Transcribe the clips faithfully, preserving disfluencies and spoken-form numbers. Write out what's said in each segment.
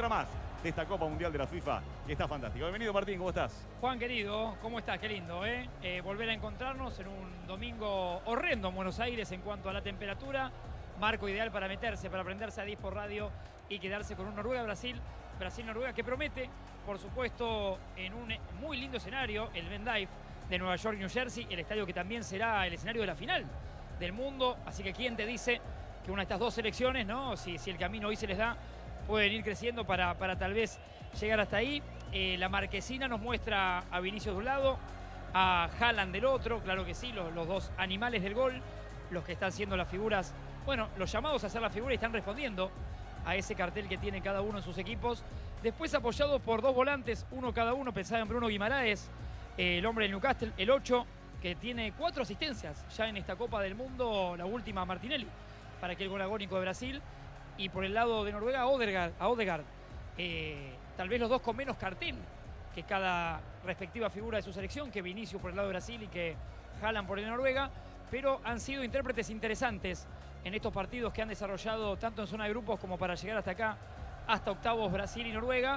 otra más de esta Copa Mundial de la FIFA que está fantástica. Bienvenido, Martín, ¿cómo estás? Juan, querido, ¿cómo estás? Qué lindo, ¿eh? eh volver a encontrarnos en un domingo horrendo en Buenos Aires en cuanto a la temperatura. Marco ideal para meterse, para prenderse a Dispor Radio y quedarse con un Noruega-Brasil. Brasil-Noruega que promete, por supuesto, en un muy lindo escenario, el MetLife de Nueva York, New Jersey, el estadio que también será el escenario de la final del mundo. Así que quién te dice que una de estas dos selecciones, ¿no? Si, si el camino hoy se les da, pueden ir creciendo para, para tal vez llegar hasta ahí. Eh, la marquesina nos muestra a Vinicius de un lado, a Haaland del otro, claro que sí, los, los dos animales del gol, los que están siendo las figuras, bueno, los llamados a hacer la figura y están respondiendo a ese cartel que tiene cada uno en sus equipos. Después apoyado por dos volantes, uno cada uno, pensaba en Bruno Guimaraes, eh, el hombre del Newcastle, el ocho, que tiene cuatro asistencias ya en esta Copa del Mundo, la última Martinelli, para aquel gol agónico de Brasil. Y por el lado de Noruega, a Odegaard, a Odegaard. Eh, tal vez los dos con menos cartel que cada respectiva figura de su selección, que Vinicius por el lado de Brasil y que Haaland por el de Noruega, pero han sido intérpretes interesantes en estos partidos que han desarrollado tanto en zona de grupos como para llegar hasta acá, hasta octavos Brasil y Noruega,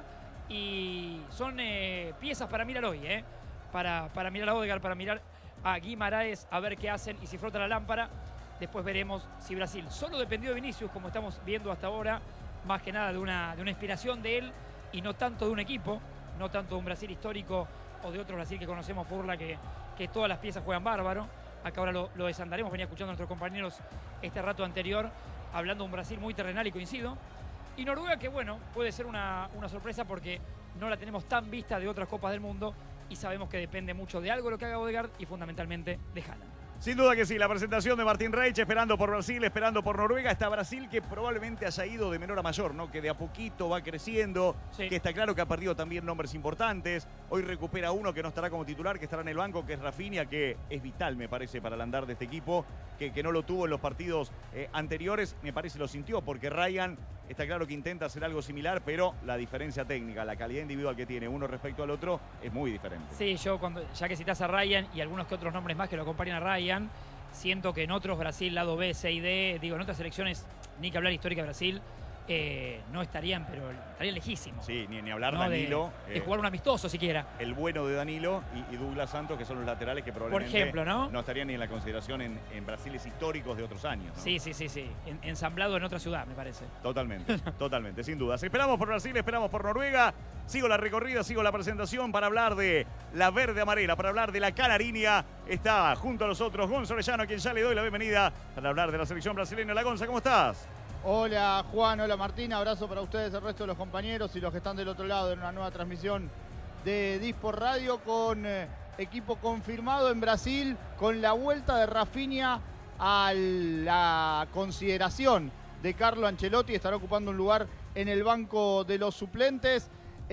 y son eh, piezas para mirar hoy, eh, para, para mirar a Odegaard, para mirar a Guimaraes, a ver qué hacen y si frota la lámpara. Después veremos si Brasil solo dependió de Vinicius, como estamos viendo hasta ahora, más que nada de una, de una inspiración de él y no tanto de un equipo, no tanto de un Brasil histórico o de otro Brasil que conocemos, Furla, que, que todas las piezas juegan bárbaro. Acá ahora lo, lo desandaremos, venía escuchando a nuestros compañeros este rato anterior, hablando de un Brasil muy terrenal y coincido. Y Noruega, que bueno, puede ser una, una sorpresa porque no la tenemos tan vista de otras Copas del Mundo y sabemos que depende mucho de algo lo que haga Odegaard y fundamentalmente de Haaland. Sin duda que sí, la presentación de Martín Reich, esperando por Brasil, esperando por Noruega. Está Brasil que probablemente haya ido de menor a mayor, ¿no? Que de a poquito va creciendo, sí. Que está claro que ha perdido también nombres importantes. Hoy recupera uno que no estará como titular, que estará en el banco, que es Rafinha, que es vital, me parece, para el andar de este equipo, que, que no lo tuvo en los partidos eh, anteriores, me parece lo sintió, porque Ryan está claro que intenta hacer algo similar, pero la diferencia técnica, la calidad individual que tiene uno respecto al otro es muy diferente. Sí, yo cuando ya que citas a Ryan y algunos que otros nombres más que lo acompañan a Ryan, siento que en otros Brasil, lado B, C y D, digo, en otras selecciones, ni que hablar histórica de Brasil, eh, no estarían, pero estarían lejísimos. Sí, ni, ni hablar ¿no? Danilo. De, de eh, jugar un amistoso siquiera. El bueno de Danilo y, y Douglas Santos, que son los laterales que probablemente Por ejemplo, ¿no? no estarían ni en la consideración en, en Brasiles históricos de otros años, ¿no? Sí, sí, sí, sí. En, ensamblado en otra ciudad, me parece. Totalmente, totalmente, sin dudas. Esperamos por Brasil, esperamos por Noruega. Sigo la recorrida, sigo la presentación para hablar de la verde amarela, para hablar de la canariña. Está junto a nosotros Gonzo Orellano, a quien ya le doy la bienvenida para hablar de la selección brasileña. La Gonza, ¿cómo estás? Hola Juan, hola Martín, abrazo para ustedes, el resto de los compañeros y los que están del otro lado en una nueva transmisión de Dispor Radio con eh, equipo confirmado en Brasil, con la vuelta de Rafinha a la consideración de Carlo Ancelotti, estará ocupando un lugar en el banco de los suplentes.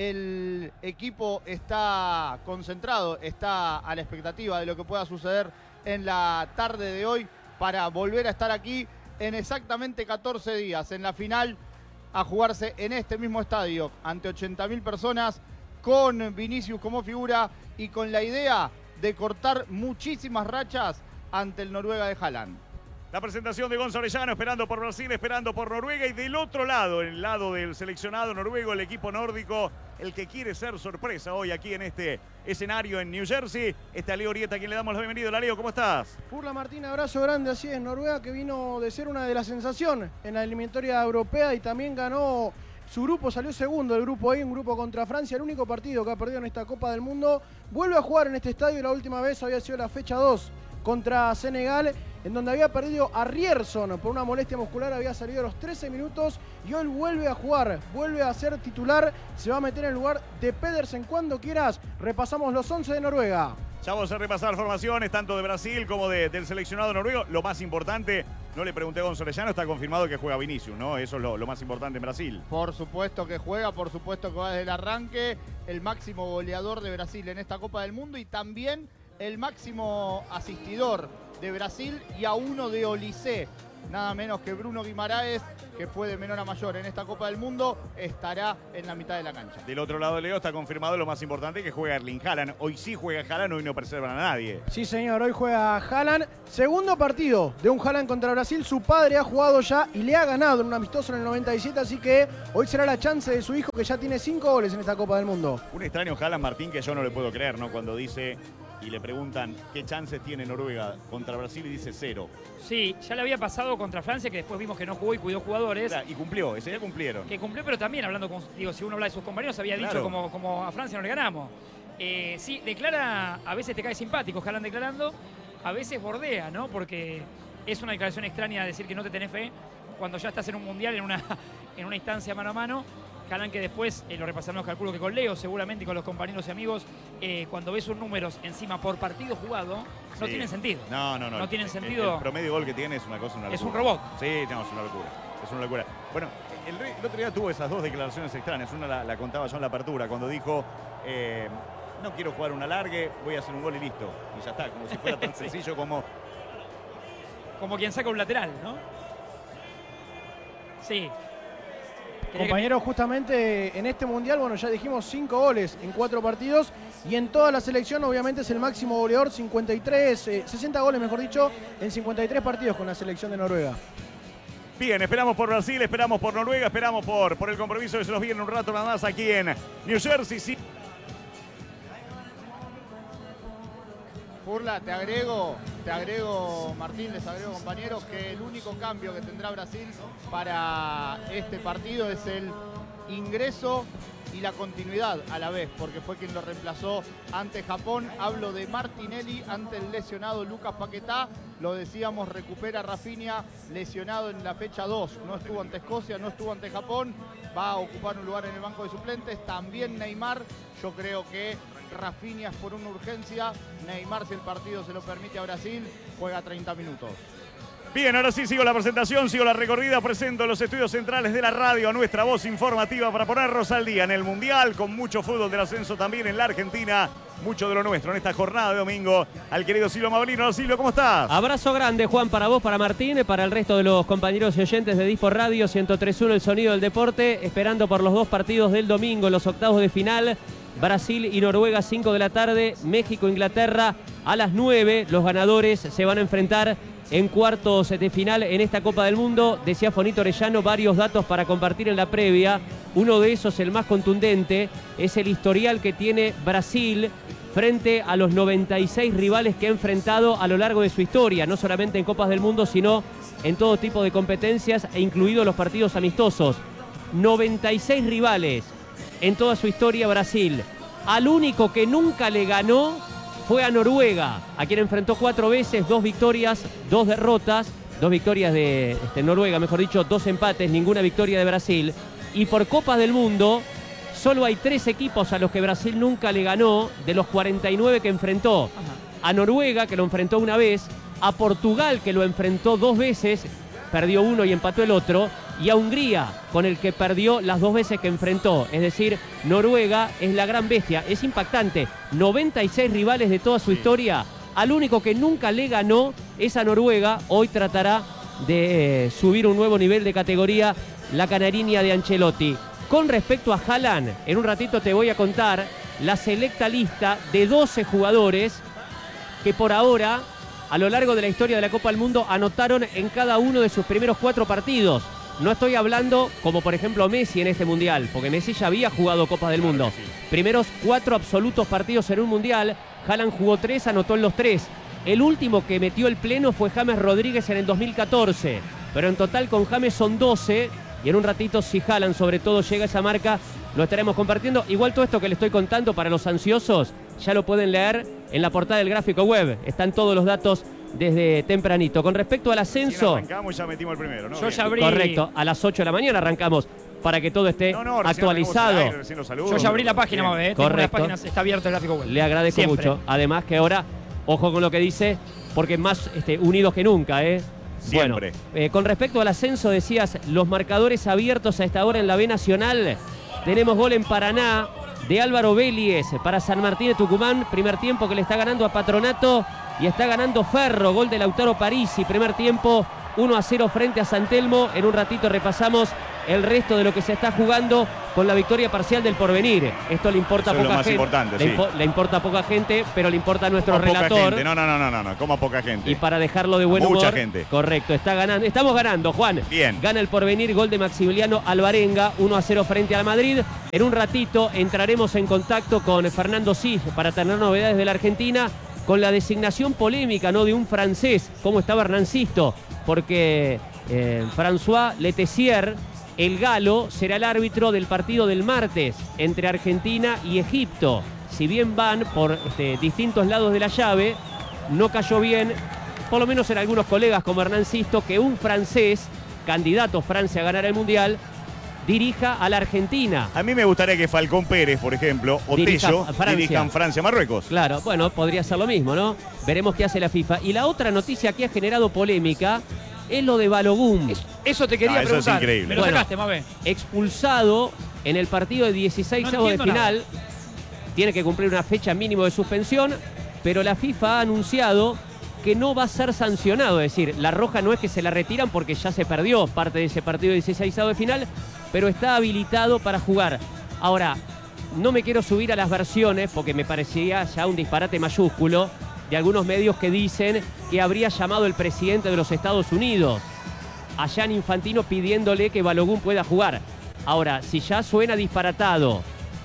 El equipo está concentrado, está a la expectativa de lo que pueda suceder en la tarde de hoy para volver a estar aquí en exactamente catorce días, en la final, a jugarse en este mismo estadio, ante ochenta mil personas, con Vinicius como figura y con la idea de cortar muchísimas rachas ante el Noruega de Haaland. La presentación de Gonzo Orellano, esperando por Brasil, esperando por Noruega. Y del otro lado, el lado del seleccionado noruego, el equipo nórdico, el que quiere ser sorpresa hoy aquí en este escenario en New Jersey. Está Leo Orieta, a quien le damos la bienvenida. Hola, Leo, ¿cómo estás? Furla, Martín, abrazo grande. Así es, Noruega, que vino de ser una de las sensaciones en la eliminatoria europea y también ganó su grupo, salió segundo el grupo E, un grupo contra Francia, el único partido que ha perdido en esta Copa del Mundo. Vuelve a jugar en este estadio y la última vez había sido la fecha dos contra Senegal, en donde había perdido a Rierson por una molestia muscular, había salido a los trece minutos y hoy vuelve a jugar, vuelve a ser titular, se va a meter en el lugar de Pedersen. Cuando quieras, repasamos los once de Noruega. Ya vamos a repasar formaciones tanto de Brasil como de, del seleccionado noruego. Lo más importante, no le pregunté a Gonzo Orellano, está confirmado que juega Vinicius, ¿no? Eso es lo, lo más importante en Brasil. Por supuesto que juega, por supuesto que va desde el arranque, el máximo goleador de Brasil en esta Copa del Mundo y también el máximo asistidor de Brasil y a uno de Olise nada menos que Bruno Guimaraes, que fue de menor a mayor en esta Copa del Mundo, estará en la mitad de la cancha. Del otro lado, Leo, está confirmado lo más importante, que juega Erling Haaland. Hoy sí juega Haaland, hoy no preservan a nadie. Sí, señor, hoy juega Haaland. Segundo partido de un Haaland contra Brasil. Su padre ha jugado ya y le ha ganado en un amistoso en el noventa y siete, así que hoy será la chance de su hijo, que ya tiene cinco goles en esta Copa del Mundo. Un extraño Haaland, Martín, que yo no le puedo creer, ¿no? Cuando dice y le preguntan qué chances tiene Noruega contra Brasil y dice cero. Sí, ya le había pasado contra Francia, que después vimos que no jugó y cuidó jugadores. Claro, y cumplió, ese día cumplieron. Que cumplió, pero también hablando con, digo, si uno habla de sus compañeros, había Claro. dicho como, como a Francia no le ganamos. Eh, sí, declara, a veces te cae simpático Haaland declarando, a veces bordea, ¿no? Porque es una declaración extraña decir que no te tenés fe cuando ya estás en un mundial, en una, en una instancia mano a mano. Haaland, que después, eh, lo repasamos, calculo que con Leo seguramente y con los compañeros y amigos, eh, cuando ves sus números encima por partido jugado, no Sí. tienen sentido. No, no, no. No tienen El- sentido. El, el promedio de gol que tiene es una cosa, una locura. Es un robot. Sí, no, es una locura. Es una locura. Bueno, el, Rey- el otro día tuvo esas dos declaraciones extrañas. Una la, la contaba yo en la apertura, cuando dijo, eh, no quiero jugar un alargue, voy a hacer un gol y listo. Y ya está, como si fuera tan Sí. sencillo como... Como quien saca un lateral, ¿no? Sí. Quería que- Compañeros, justamente en este mundial, bueno, ya dijimos cinco goles en cuatro partidos y en toda la selección obviamente es el máximo goleador, cincuenta y tres, eh, sesenta goles mejor dicho, en cincuenta y tres partidos con la selección de Noruega. Bien, esperamos por Brasil, esperamos por Noruega, esperamos por, por el compromiso que se nos viene un rato nada más aquí en New Jersey. Sí. Furla, te agrego, te agrego, Martín, les agrego, compañeros, que el único cambio que tendrá Brasil para este partido es el ingreso y la continuidad a la vez, porque fue quien lo reemplazó ante Japón. Hablo de Martinelli ante el lesionado Lucas Paquetá. Lo decíamos, recupera Rafinha, lesionado en la fecha dos. No estuvo ante Escocia, no estuvo ante Japón. Va a ocupar un lugar en el banco de suplentes. También Neymar. Yo creo que Rafinha es por una urgencia. Neymar, si el partido se lo permite a Brasil, juega treinta minutos. Bien, ahora sí sigo la presentación, sigo la recorrida, presento los estudios centrales de la radio a nuestra voz informativa para ponernos al día en el Mundial, con mucho fútbol del ascenso también en la Argentina, mucho de lo nuestro en esta jornada de domingo. Al querido Silvio Mablino. Silvio, ¿cómo estás? Abrazo grande, Juan, para vos, para Martín, y para el resto de los compañeros y oyentes de Dispor Radio ciento tres punto uno, el sonido del deporte, esperando por los dos partidos del domingo, los octavos de final, Brasil y Noruega, cinco de la tarde, México, Inglaterra, a las nueve, los ganadores se van a enfrentar en cuartos de final en esta Copa del Mundo. Decía Fonito Orellano varios datos para compartir en la previa. Uno de esos, el más contundente, es el historial que tiene Brasil frente a los noventa y seis rivales que ha enfrentado a lo largo de su historia, no solamente en Copas del Mundo, sino en todo tipo de competencias, e incluidos los partidos amistosos. noventa y seis rivales en toda su historia Brasil. Al único que nunca le ganó fue a Noruega, a quien enfrentó cuatro veces, dos victorias, dos derrotas, dos victorias de este, Noruega, mejor dicho, dos empates, ninguna victoria de Brasil. Y por Copas del Mundo, solo hay tres equipos a los que Brasil nunca le ganó, de los cuarenta y nueve que enfrentó. A Noruega, que lo enfrentó una vez, a Portugal, que lo enfrentó dos veces, perdió uno y empató el otro, y a Hungría, con el que perdió las dos veces que enfrentó. Es decir, Noruega es la gran bestia, es impactante. noventa y seis rivales de toda su historia, al único que nunca le ganó es a Noruega. Hoy tratará de eh, subir un nuevo nivel de categoría la canariña de Ancelotti. Con respecto a Haaland, en un ratito te voy a contar la selecta lista de doce jugadores que por ahora, a lo largo de la historia de la Copa del Mundo, anotaron en cada uno de sus primeros cuatro partidos. No estoy hablando como por ejemplo Messi en este Mundial, porque Messi ya había jugado Copas del Mundo. Primeros cuatro absolutos partidos en un Mundial, Haaland jugó tres, anotó en los tres. El último que metió el pleno fue James Rodríguez en el dos mil catorce. Pero en total con James son doce, y en un ratito, si Haaland sobre todo llega a esa marca, lo estaremos compartiendo. Igual todo esto que le estoy contando para los ansiosos, ya lo pueden leer en la portada del gráfico web. Están todos los datos desde tempranito. Con respecto al ascenso... Recién arrancamos y ya metimos el primero, ¿no? Yo Bien. ya abrí... Correcto, a las ocho de la mañana arrancamos para que todo esté No, no, recién actualizado. arrancamos al aire, recién los saludos. Yo ya abrí la página, Bien. Mabe, ¿eh? Tengo las Correcto. páginas, está abierto el gráfico web. Le agradezco Siempre. mucho. Además que ahora, ojo con lo que dice, porque más este, unidos que nunca, ¿eh? Siempre. Bueno, eh, con respecto al ascenso, decías, los marcadores abiertos a esta hora en la B Nacional. Tenemos gol en Paraná de Álvaro Vélez para San Martín de Tucumán. Primer tiempo que le está ganando a Patronato y está ganando Ferro. Gol de Lautaro Parisi. Primer tiempo uno a cero frente a San Telmo. En un ratito repasamos el resto de lo que se está jugando con la victoria parcial del Porvenir. Esto le importa a Eso es poca lo más gente. importante, le, sí. impo le importa a poca gente, pero le importa a nuestro Como poca relator. gente. No, no, no, no, no, no, como a poca gente. Y para dejarlo de buen Mucha humor. gente. Correcto, está ganando. Estamos ganando, Juan. Bien. Gana el Porvenir, gol de Maximiliano Alvarenga, uno a cero frente al Madrid. En un ratito entraremos en contacto con Fernando Cis para tener novedades de la Argentina, con la designación polémica, ¿no?, de un francés. ¿Cómo estaba Hernán Sisto? Porque eh, François Letessier, el galo, será el árbitro del partido del martes entre Argentina y Egipto. Si bien van por este, distintos lados de la llave, no cayó bien, por lo menos en algunos colegas como Hernán Sisto, que un francés, candidato Francia a ganar el Mundial, dirija a la Argentina. A mí me gustaría que Falcón Pérez, por ejemplo, o Dirija Tello, a Francia. dirijan Francia-Marruecos. Claro, bueno, podría ser lo mismo, ¿no? Veremos qué hace la FIFA. Y la otra noticia que ha generado polémica es lo de Balogun. Eso, eso te quería Ah, eso es preguntar. increíble. Me lo Bueno, sacaste, Mabe. Expulsado en el partido de dieciséis No avos de entiendo final. Tiene que cumplir una fecha mínimo de suspensión, pero la FIFA ha anunciado que no va a ser sancionado. Es decir, la roja no es que se la retiran porque ya se perdió parte de ese partido de dieciséis avos de final, pero está habilitado para jugar. Ahora, no me quiero subir a las versiones porque me parecía ya un disparate mayúsculo de algunos medios que dicen que habría llamado el presidente de los Estados Unidos a Gianni Infantino pidiéndole que Balogun pueda jugar. Ahora, si ya suena disparatado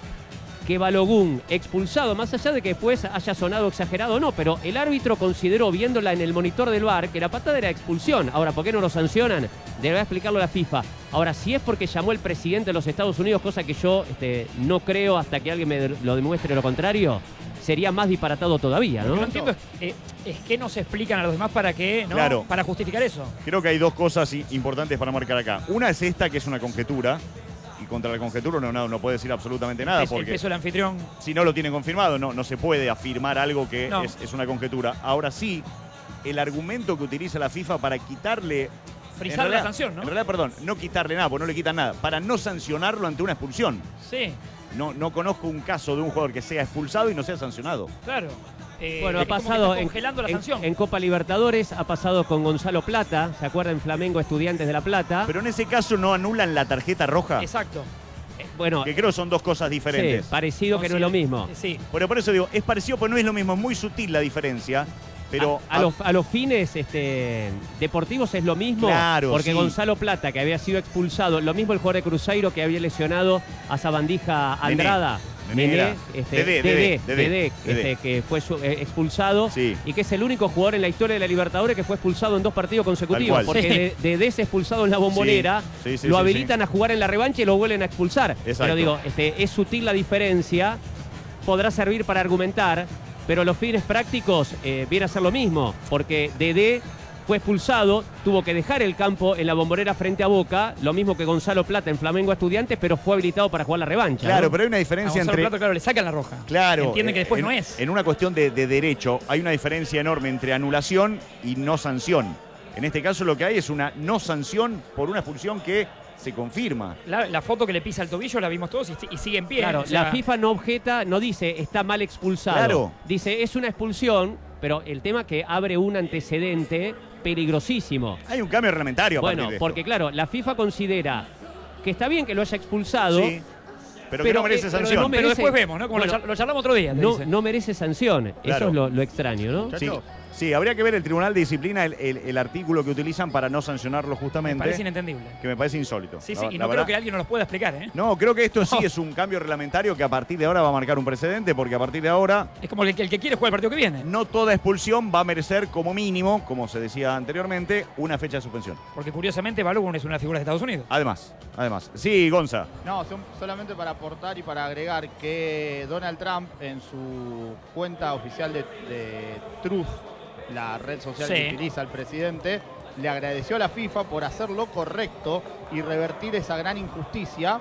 que Balogun expulsado, más allá de que después haya sonado exagerado o no, pero el árbitro consideró, viéndola en el monitor del V A R, que la patada era expulsión. Ahora, ¿por qué no lo sancionan? Deberá explicarlo la FIFA. Ahora, si es porque llamó el presidente de los Estados Unidos, cosa que yo este, no creo hasta que alguien me lo demuestre lo contrario, sería más disparatado todavía, Lo que ¿no? no entiendo es, eh, es que no se explican a los demás para qué, ¿no? Claro. Para justificar eso. Creo que hay dos cosas i- importantes para marcar acá. Una es esta, que es una conjetura. Y contra la conjetura uno no, no puede decir absolutamente nada, Es el porque peso del anfitrión. si no lo tienen confirmado, no, no se puede afirmar algo que No. es, es una conjetura. Ahora sí, el argumento que utiliza la FIFA para quitarle... Frizar en la realidad- sanción, ¿no? En realidad, perdón, no quitarle nada, porque no le quitan nada. Para no sancionarlo ante una expulsión. Sí, No, no conozco un caso de un jugador que sea expulsado y no sea sancionado. claro. Eh, Bueno, ha es como que pasado está en, congelando la en- sanción. en Copa Libertadores, ha pasado con Gonzalo Plata, ¿se acuerdan? Flamengo Estudiantes de La Plata. Pero en ese caso no anulan la tarjeta roja, Exacto. Bueno, que creo son dos cosas sí, diferentes. parecido que no es lo mismo. Sí. Pero por eso digo, es parecido, pero no es lo mismo, es muy sutil la diferencia. Pero a, a los, a los fines este, deportivos es lo mismo, Claro, porque sí. Gonzalo Plata, que había sido expulsado, lo mismo el jugador de Cruzeiro que había lesionado a Sabandija Andrada, Nené era. este, Dedé, Dedé, Dedé, Dedé, Dedé, este, Dedé. que fue su- eh, expulsado Sí. y que es el único jugador en la historia de la Libertadores que fue expulsado en dos partidos consecutivos, Tal cual. porque Sí. de- Dedé es expulsado en la Bombonera, Sí, sí, sí, lo sí, habilitan a jugar en la revancha y lo vuelven a expulsar. Exacto. Pero digo, este, es sutil la diferencia, podrá servir para argumentar, pero los fines prácticos eh, viene a ser lo mismo, porque Dedé fue expulsado, tuvo que dejar el campo en la Bombonera frente a Boca, lo mismo que Gonzalo Plata en Flamengo Estudiantes, pero fue habilitado para jugar la revancha. Claro, ¿no? pero hay una A diferencia Gonzalo entre... Plato, claro, le sacan la roja. Claro. Entienden que eh, después en, no es. En una cuestión de, de derecho hay una diferencia enorme entre anulación y no sanción. En este caso lo que hay es una no sanción por una expulsión que se confirma. La, la foto que le pisa el tobillo la vimos todos y, y sigue en pie. Claro, o sea, la FIFA no objeta, no dice está mal expulsado. Claro. Dice es una expulsión, pero el tema que abre un antecedente peligrosísimo. Hay un cambio reglamentario a Bueno, partir de porque esto. claro, la FIFA considera que está bien que lo haya expulsado, Sí, pero, que pero, no merece eh, pero sanción. no Pero merece- después vemos, ¿no? Como Bueno, lo, char- lo charlamos otro día. te no, dice. no merece sanción. Claro. Eso es lo, lo extraño, ¿no? Sí, Muchachos. sí, habría que ver el Tribunal de Disciplina, el, el- el artículo que utilizan para no sancionarlo Me justamente, parece inentendible. que me parece insólito. Sí, La- sí, y la no creo verdad. que alguien nos lo pueda explicar, ¿eh? No, creo que esto sí No. es un cambio reglamentario que a partir de ahora va a marcar un precedente, porque a partir de ahora Es como el que, el que quiere jugar el partido que viene. no toda expulsión va a merecer como mínimo, como se decía anteriormente, una fecha de suspensión. Porque curiosamente Balogun es una figura de Estados Unidos. Además, además. Sí, Gonza. No, son- solamente para aportar y para agregar que Donald Trump en su cuenta oficial de, de Truth, la red social Sí. que utiliza el presidente, le agradeció a la FIFA por hacer lo correcto y revertir esa gran injusticia.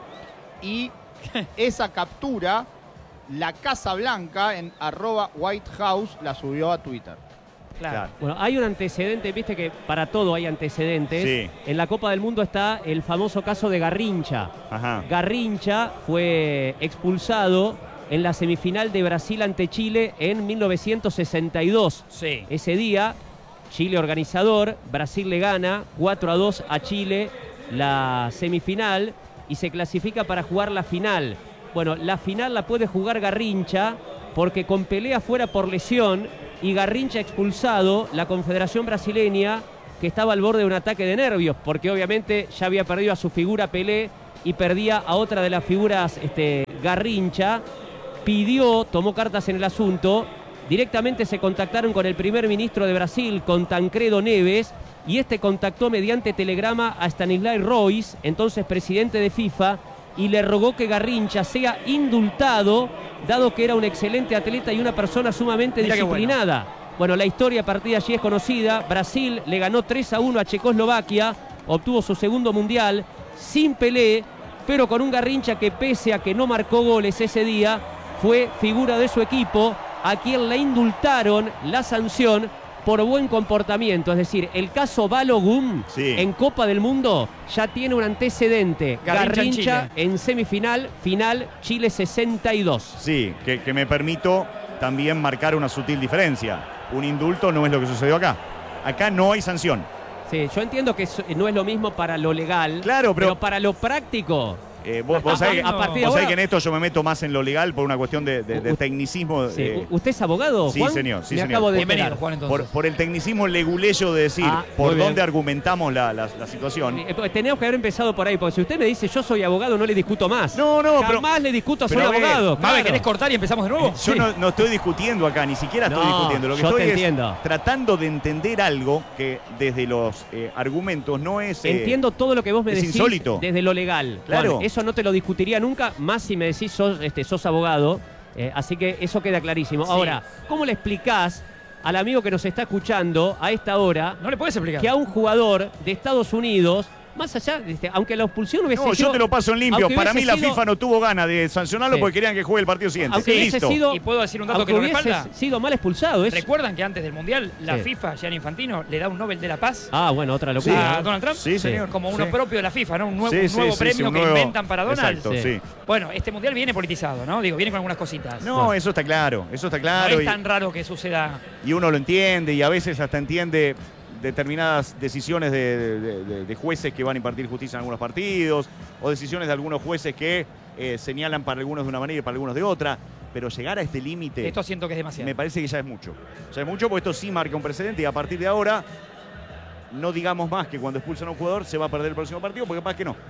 Y esa captura, la Casa Blanca en arroba White House la subió a Twitter. Claro. Claro. Bueno, hay un antecedente, viste que para todo hay antecedentes. Sí. En la Copa del Mundo está el famoso caso de Garrincha. Ajá. Garrincha fue expulsado en la semifinal de Brasil ante Chile en mil novecientos sesenta y dos. Sí. Ese día Chile organizador, Brasil le gana cuatro a dos a Chile la semifinal y se clasifica para jugar la final. Bueno, la final la puede jugar Garrincha porque con Pelé fuera por lesión y Garrincha expulsado, la Confederación Brasileña, que estaba al borde de un ataque de nervios, porque obviamente ya había perdido a su figura Pelé y perdía a otra de las figuras este, Garrincha, pidió, tomó cartas en el asunto, directamente se contactaron con el primer ministro de Brasil, con Tancredo Neves, y este contactó mediante telegrama a Stanislas Royce, entonces presidente de FIFA, y le rogó que Garrincha sea indultado, dado que era un excelente atleta y una persona sumamente Mira disciplinada. Bueno. bueno, la historia a partir de allí es conocida. Brasil le ganó tres a uno a Checoslovaquia, obtuvo su segundo mundial sin Pelé, pero con un Garrincha que, pese a que no marcó goles ese día, fue figura de su equipo, a quien le indultaron la sanción por buen comportamiento. Es decir, el caso Balogun sí. en Copa del Mundo ya tiene un antecedente. Garrincha, Garrincha en, en semifinal, final, Chile sesenta y dos. Sí, que, que me permito también marcar una sutil diferencia. Un indulto no es lo que sucedió acá. Acá no hay sanción. Sí, yo entiendo que no es lo mismo para lo legal, claro, pero, pero para lo práctico... Eh, vos vos sabés, a, a vos ahora, sabés que en esto yo me meto más en lo legal por una cuestión de, de, de tecnicismo. Sí. Eh, ¿Usted es abogado, Sí, Juan? señor. Sí, me señor. Acabo de Bienvenido, Juan, entonces. Por, por el tecnicismo leguleyo de decir ah, por dónde argumentamos la, la, la situación. Eh, Tenemos que haber empezado por ahí, porque si usted me dice yo soy abogado, no le discuto más. No, no, Jamás pero... Jamás le discuto a soy a ver, abogado. Mabe, claro. ¿Querés cortar y empezamos de nuevo? Yo sí. no, no estoy discutiendo acá, ni siquiera estoy no, discutiendo. Lo que yo estoy te es entiendo. tratando de entender algo que desde los eh, argumentos no es... Eh, Entiendo todo lo que vos me es decís insólito. Desde lo legal. Claro. Juan, eso no te lo discutiría nunca, más si me decís sos, este, sos abogado. Eh, así que eso queda clarísimo. Sí. Ahora, ¿cómo le explicás al amigo que nos está escuchando a esta hora? No le puedes explicar. Que a un jugador de Estados Unidos, más allá, este, aunque la expulsión hubiese No, sido... yo te lo paso en limpio. Para mí la sido, FIFA no tuvo ganas de sancionarlo sí. porque querían que juegue el partido siguiente. Aunque Listo. Sido, y puedo decir un dato aunque que lo hubiese respalda. sido mal expulsado. Eso. ¿Recuerdan que antes del Mundial la sí. FIFA, Gianni Infantino, le da un Nobel de la Paz? Ah, bueno, otra locura. Sí. ¿A ¿no? Donald Trump? Sí, señor. Como uno sí. propio de la FIFA, ¿no? Un nuevo, sí, un nuevo sí, premio sí, un que nuevo... inventan para Donald. Exacto, sí. sí. Bueno, este Mundial viene politizado, ¿no? Digo, viene con algunas cositas. No, bueno. eso está claro. Eso está claro. No es y, tan raro que suceda. Y uno lo entiende y a veces hasta entiende determinadas decisiones de, de, de, de jueces que van a impartir justicia en algunos partidos o decisiones de algunos jueces que eh, señalan para algunos de una manera y para algunos de otra, pero llegar a este límite... Esto siento que es demasiado. Me parece que ya es mucho. Ya es mucho porque esto sí marca un precedente y a partir de ahora no digamos más que cuando expulsan a un jugador se va a perder el próximo partido porque capaz que no.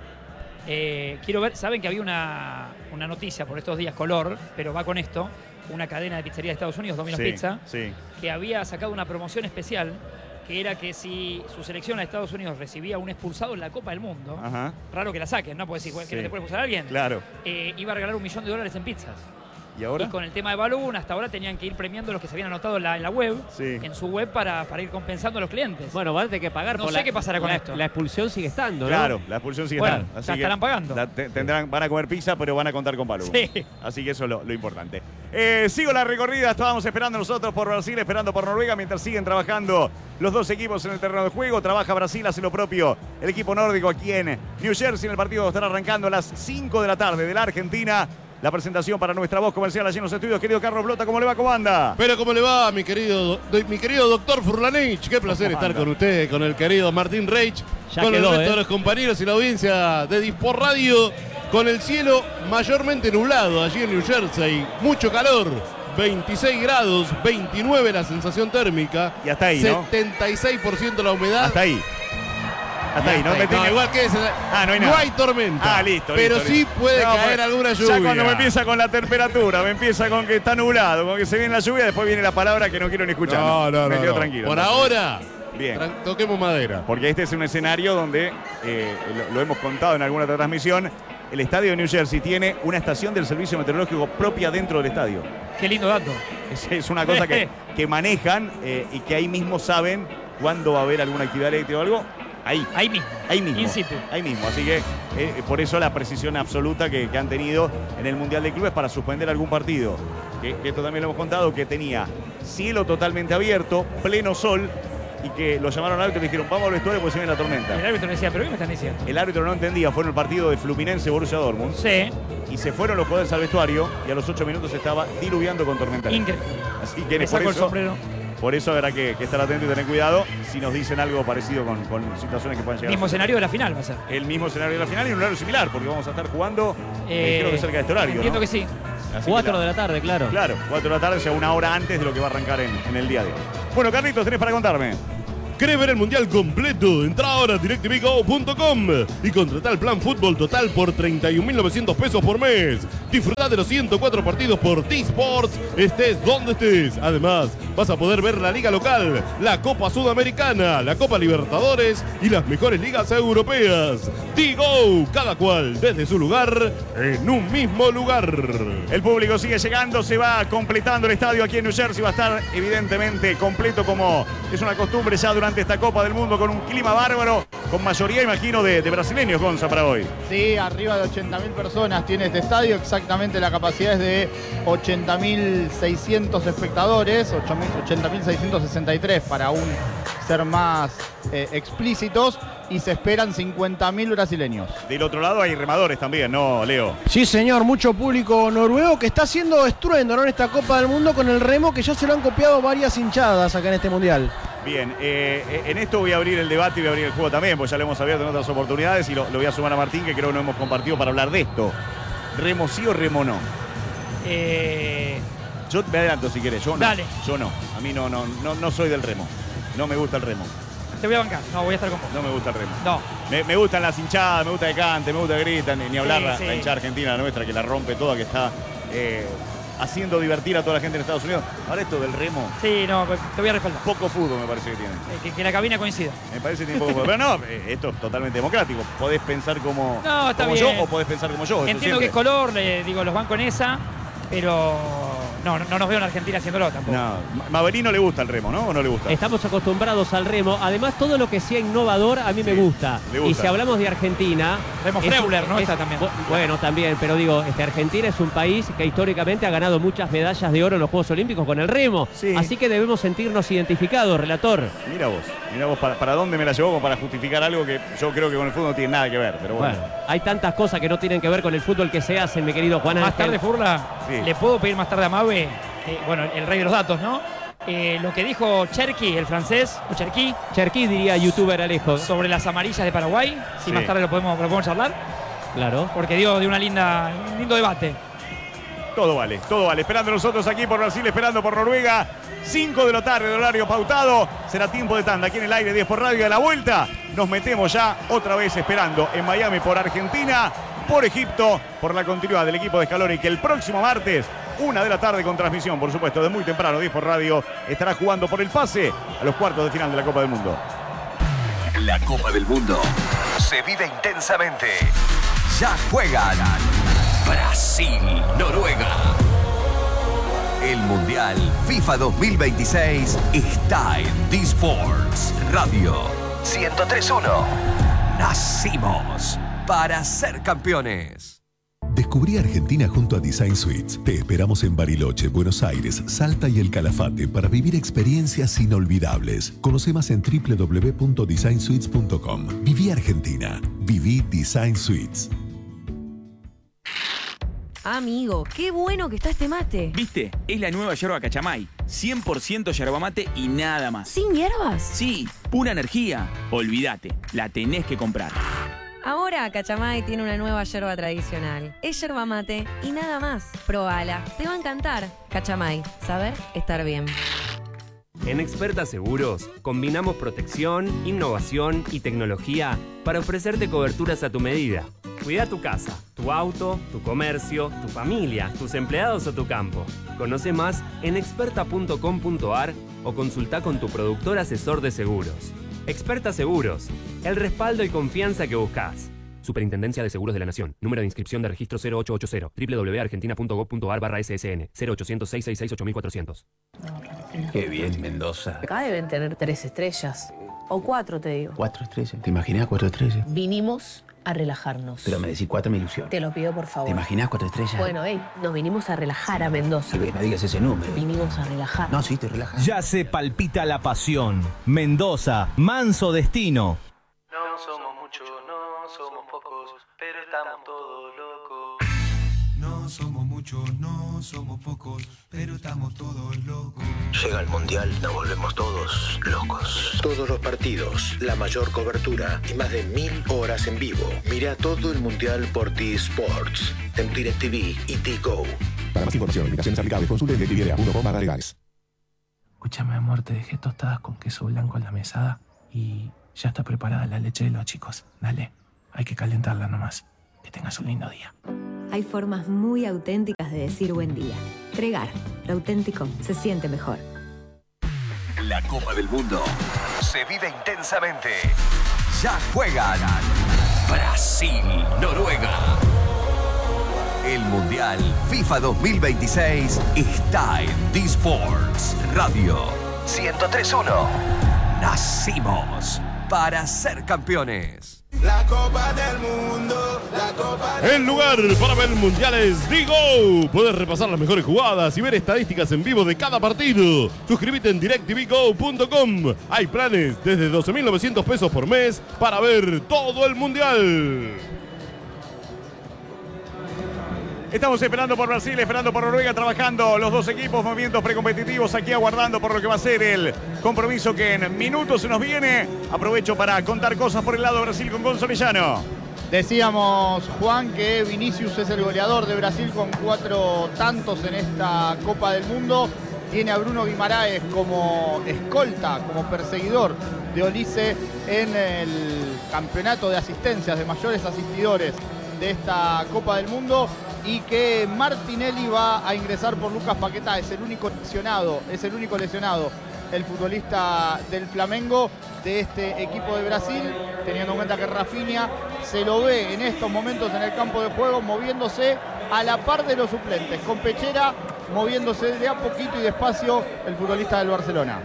Eh, quiero ver, saben que había una, una noticia por estos días, color, pero va con esto, una cadena de pizzería de Estados Unidos, Domino's sí, Pizza, sí. que había sacado una promoción especial que era que si su selección a Estados Unidos recibía un expulsado en la Copa del Mundo, Ajá. raro que la saquen, ¿no? Porque si sí. que no te puede expulsar a alguien, claro. eh, iba a regalar un millón de dólares en pizzas. ¿Y ahora? Y con el tema de Balogun, hasta ahora tenían que ir premiando los que se habían anotado en la, en la web, sí. en su web, para, para ir compensando a los clientes. Bueno, van a tener que pagar. No por sé la, qué pasará con la, esto. La expulsión sigue estando, ¿no? Claro, la expulsión sigue bueno, estando. Así ya que estarán pagando. La te, tendrán, van a comer pizza, pero van a contar con Balogun. Sí. Así que eso es lo, lo importante. Eh, sigo la recorrida, estábamos esperando nosotros por Brasil, esperando por Noruega, mientras siguen trabajando los dos equipos en el terreno de juego. Trabaja Brasil, hace lo propio el equipo nórdico aquí en New Jersey. En el partido estará arrancando a las cinco de la tarde de la Argentina. La presentación para nuestra voz comercial allí en los estudios. Querido Carlos Blota, ¿cómo le va? ¿Cómo anda? Pero ¿cómo le va, mi querido, mi querido doctor Furlanich? Qué placer estar con usted, con el querido Martín Reich, ya con quedó, el resto ¿eh? de los compañeros y la audiencia de Dispor Radio, con el cielo mayormente nublado allí en New Jersey. Mucho calor, veintiséis grados, veintinueve la sensación térmica. Y hasta ahí, ¿no? setenta y seis por ciento la humedad. Hasta ahí. Hasta ahí, no, ahí. me tenga... no, igual que ese. Ah, no hay no nada. hay tormenta. Ah, listo. Pero listo, sí listo. puede no, caer pues, alguna lluvia. Ya cuando me empieza con la temperatura, me empieza con que está nublado, con que se viene la lluvia, después viene la palabra que no quiero ni escuchar. No, no, me no. quedo no. tranquilo. Por entonces. ahora, bien. Toquemos madera. Porque este es un escenario donde, eh, lo, lo hemos contado en alguna otra transmisión, el estadio de New Jersey tiene una estación del servicio meteorológico propia dentro del estadio. Qué lindo dato. Es, es una cosa que, que manejan eh, y que ahí mismo saben cuándo va a haber alguna actividad eléctrica o algo. Ahí. Ahí mismo. Ahí mismo. In situ. Ahí mismo. Así que eh, por eso la precisión absoluta que, que han tenido en el Mundial de Clubes para suspender algún partido. Que, que esto también lo hemos contado, que tenía cielo totalmente abierto, pleno sol, y que lo llamaron al árbitro y le dijeron, vamos al vestuario porque se viene la tormenta. Y el árbitro le decía, ¿pero qué me están diciendo? El árbitro no entendía, fue en el partido de Fluminense Borussia Dortmund. Sí. Y se fueron los jugadores al vestuario y a los ocho minutos estaba diluviando con tormenta. Increíble. Así que Me por saco el eso, sombrero. Por eso habrá que, que estar atento y tener cuidado si nos dicen algo parecido con, con situaciones que puedan llegar. El mismo escenario de la final va a ser. El mismo escenario de la final y un horario similar, porque vamos a estar jugando, Eh, eh, creo que cerca de este horario, Entiendo ¿no? que sí. Así cuatro que la- de la tarde, claro. Claro, cuatro de la tarde, o sea, una hora antes de lo que va a arrancar en, en el día de hoy. Bueno, Carlitos, tenés para contarme. ¿Querés ver el mundial completo? Entra ahora a directv go punto com y contratá el plan fútbol total por treinta y un mil novecientos pesos por mes. Disfrutá de los ciento cuatro partidos por T-Sports, estés donde estés. Además, vas a poder ver la liga local, la Copa Sudamericana, la Copa Libertadores y las mejores ligas europeas. T-Go, cada cual desde su lugar, en un mismo lugar. El público sigue llegando, se va completando el estadio aquí en New Jersey. Va a estar evidentemente completo como es una costumbre ya durante esta Copa del Mundo, con un clima bárbaro, con mayoría, imagino, de, de brasileños, Gonza, para hoy. Sí, arriba de ochenta mil personas tiene este estadio. Exactamente la capacidad es de ochenta mil seiscientos espectadores, ochenta mil seiscientos sesenta y tres para aún ser más eh, explícitos. Y se esperan cincuenta mil brasileños. Del otro lado hay remadores también, ¿no, Leo? Sí, señor, mucho público noruego que está haciendo estruendo, ¿no?, en esta Copa del Mundo con el remo, que ya se lo han copiado varias hinchadas acá en este Mundial. Bien, eh, en esto voy a abrir el debate y voy a abrir el juego también, porque ya lo hemos abierto en otras oportunidades y lo, lo voy a sumar a Martín, que creo que no hemos compartido para hablar de esto. ¿Remo sí o remo no? Eh, Yo me adelanto si querés, yo no. Dale. Yo no, a mí no, no, no, no soy del remo. No me gusta el remo. te voy a bancar. No, voy a estar con vos. No me gusta el remo. No. Me, me gustan las hinchadas, me gusta que canten, me gusta que gritan, ni, ni hablar Sí, la, sí. la hinchada argentina nuestra que la rompe toda, que está eh, haciendo divertir a toda la gente en Estados Unidos. Ahora esto del remo, Sí, no, te voy a respaldar. poco fútbol me parece que tiene. Eh, que, que la cabina coincida. Me parece que tiene poco fútbol. Pero no, eh, esto es totalmente democrático. Podés pensar como, No, está como bien. yo o podés pensar como yo. eso Entiendo que es siempre. color, le digo, los van con esa, pero no, no, no nos veo en Argentina haciéndolo tampoco. No, Ma- Maverino le gusta el remo, ¿no? ¿O no le gusta? Estamos acostumbrados al remo. Además, todo lo que sea innovador a mí me Sí, gusta. le gusta. Y si hablamos de Argentina... Remo es- Freuler, ¿no? es- Esta también. bu- Bueno, también, pero digo, este, Argentina es un país que históricamente ha ganado muchas medallas de oro en los Juegos Olímpicos con el remo. Sí. Así que debemos sentirnos identificados, relator. Mira vos, mira vos para, para dónde me la llevó como para justificar algo que yo creo que con el fútbol no tiene nada que ver. Pero bueno, Bueno, hay tantas cosas que no tienen que ver con el fútbol que se hacen, mi querido Juan Más Ángel. tarde, Furla, Sí. le puedo pedir más tarde a Mabe, eh, bueno, el rey de los datos, ¿no? Eh, lo que dijo Cherky, el francés, o Cherky, Cherky diría youtuber Alejo. sobre las amarillas de Paraguay. Si Sí. más tarde lo podemos, lo podemos charlar, Claro. porque dio de una linda, un lindo debate. todo vale, todo vale. Esperando nosotros aquí por Brasil, esperando por Noruega. cinco de la tarde, de horario pautado. Será tiempo de tanda aquí en el aire, diez por radio. Y a la vuelta nos metemos ya otra vez esperando en Miami por Argentina, por Egipto, por la continuidad del equipo de Scaloni, que el próximo martes, una de la tarde con transmisión, por supuesto, de muy temprano, diez por radio, estará jugando por el pase a los cuartos de final de la Copa del Mundo. La Copa del Mundo se vive intensamente. Ya juegan Brasil, Noruega. El Mundial FIFA dos mil veintiséis está en D-Sports Radio ciento tres punto uno. Nacimos para ser campeones. Descubrí Argentina junto a Design Suites. Te esperamos en Bariloche, Buenos Aires, Salta y El Calafate para vivir experiencias inolvidables. Conoce más en w w w punto design suites punto com. Viví Argentina. Viví Design Suites. Amigo, qué bueno que está este mate. ¿Viste? Es la nueva yerba Cachamay. cien por ciento yerba mate y nada más. ¿Sin hierbas? Sí, pura energía. Olvídate, la tenés que comprar. Ahora Cachamay tiene una nueva yerba tradicional. Es yerba mate y nada más. Probala, te va a encantar. Cachamay, saber estar bien. En Experta Seguros combinamos protección, innovación y tecnología para ofrecerte coberturas a tu medida. Cuida tu casa, tu auto, tu comercio, tu familia, tus empleados o tu campo. Conoce más en experta punto com punto a r o consulta con tu productor asesor de seguros. Experta Seguros, el respaldo y confianza que buscas. Superintendencia de Seguros de la Nación. Número de inscripción de registro cero ocho ocho cero. w w w punto argentina punto gov punto a r barra S S N. cero ochocientos, seiscientos sesenta y seis, ocho mil cuatrocientos. Qué bien, Mendoza. Acá deben tener tres estrellas. O cuatro, te digo. Cuatro estrellas. ¿Te imaginas cuatro estrellas? Vinimos a relajarnos. Pero me decís cuatro me ilusión. Te lo pido, por favor. ¿Te imaginas cuatro estrellas? Bueno, hey, nos vinimos a relajar a Mendoza. Sí, no digas ese número. Vinimos a relajar. No, sí, te relajas. Ya se palpita la pasión. Mendoza, manso destino. No somos muchos, no somos pocos, pero estamos todos locos. No No somos muchos, no somos pocos, pero estamos todos locos. Llega el Mundial, nos volvemos todos locos. Todos los partidos, la mayor cobertura y más de mil horas en vivo. Mira todo el Mundial por T-Sports, en DirecTV y T-Go. Para más información, limitaciones aplicables, consulte en DirecTV uno barra legales. Escúchame, amor, te dejé tostadas con queso blanco en la mesada y ya está preparada la leche de los chicos. Dale, hay que calentarla nomás. Que tengas un lindo día. Hay formas muy auténticas de decir buen día. Tregar, lo auténtico se siente mejor. La Copa del Mundo se vive intensamente. Ya juegan Brasil, Noruega. El Mundial FIFA dos mil veintiséis está en D-Sports Radio ciento tres punto uno. Nacimos para ser campeones. La Copa del Mundo, la Copa del El lugar para ver mundiales Digo. Puedes repasar las mejores jugadas y ver estadísticas en vivo de cada partido. Suscríbete en direct t v go punto com. Hay planes desde doce mil novecientos pesos por mes para ver todo el mundial. Estamos esperando por Brasil, esperando por Noruega, trabajando los dos equipos, movimientos precompetitivos, aquí aguardando por lo que va a ser el compromiso que en minutos se nos viene. Aprovecho para contar cosas por el lado de Brasil con Gonzalo Llano. Decíamos, Juan, que Vinicius es el goleador de Brasil con cuatro tantos en esta Copa del Mundo. Tiene a Bruno Guimaraes como escolta, como perseguidor de Olise en el campeonato de asistencias, de mayores asistidores de esta Copa del Mundo. Y que Martinelli va a ingresar por Lucas Paquetá, es el único lesionado, es el único lesionado, el futbolista del Flamengo de este equipo de Brasil, teniendo en cuenta que Rafinha se lo ve en estos momentos en el campo de juego moviéndose a la par de los suplentes, con Pechera moviéndose de a poquito y despacio el futbolista del Barcelona.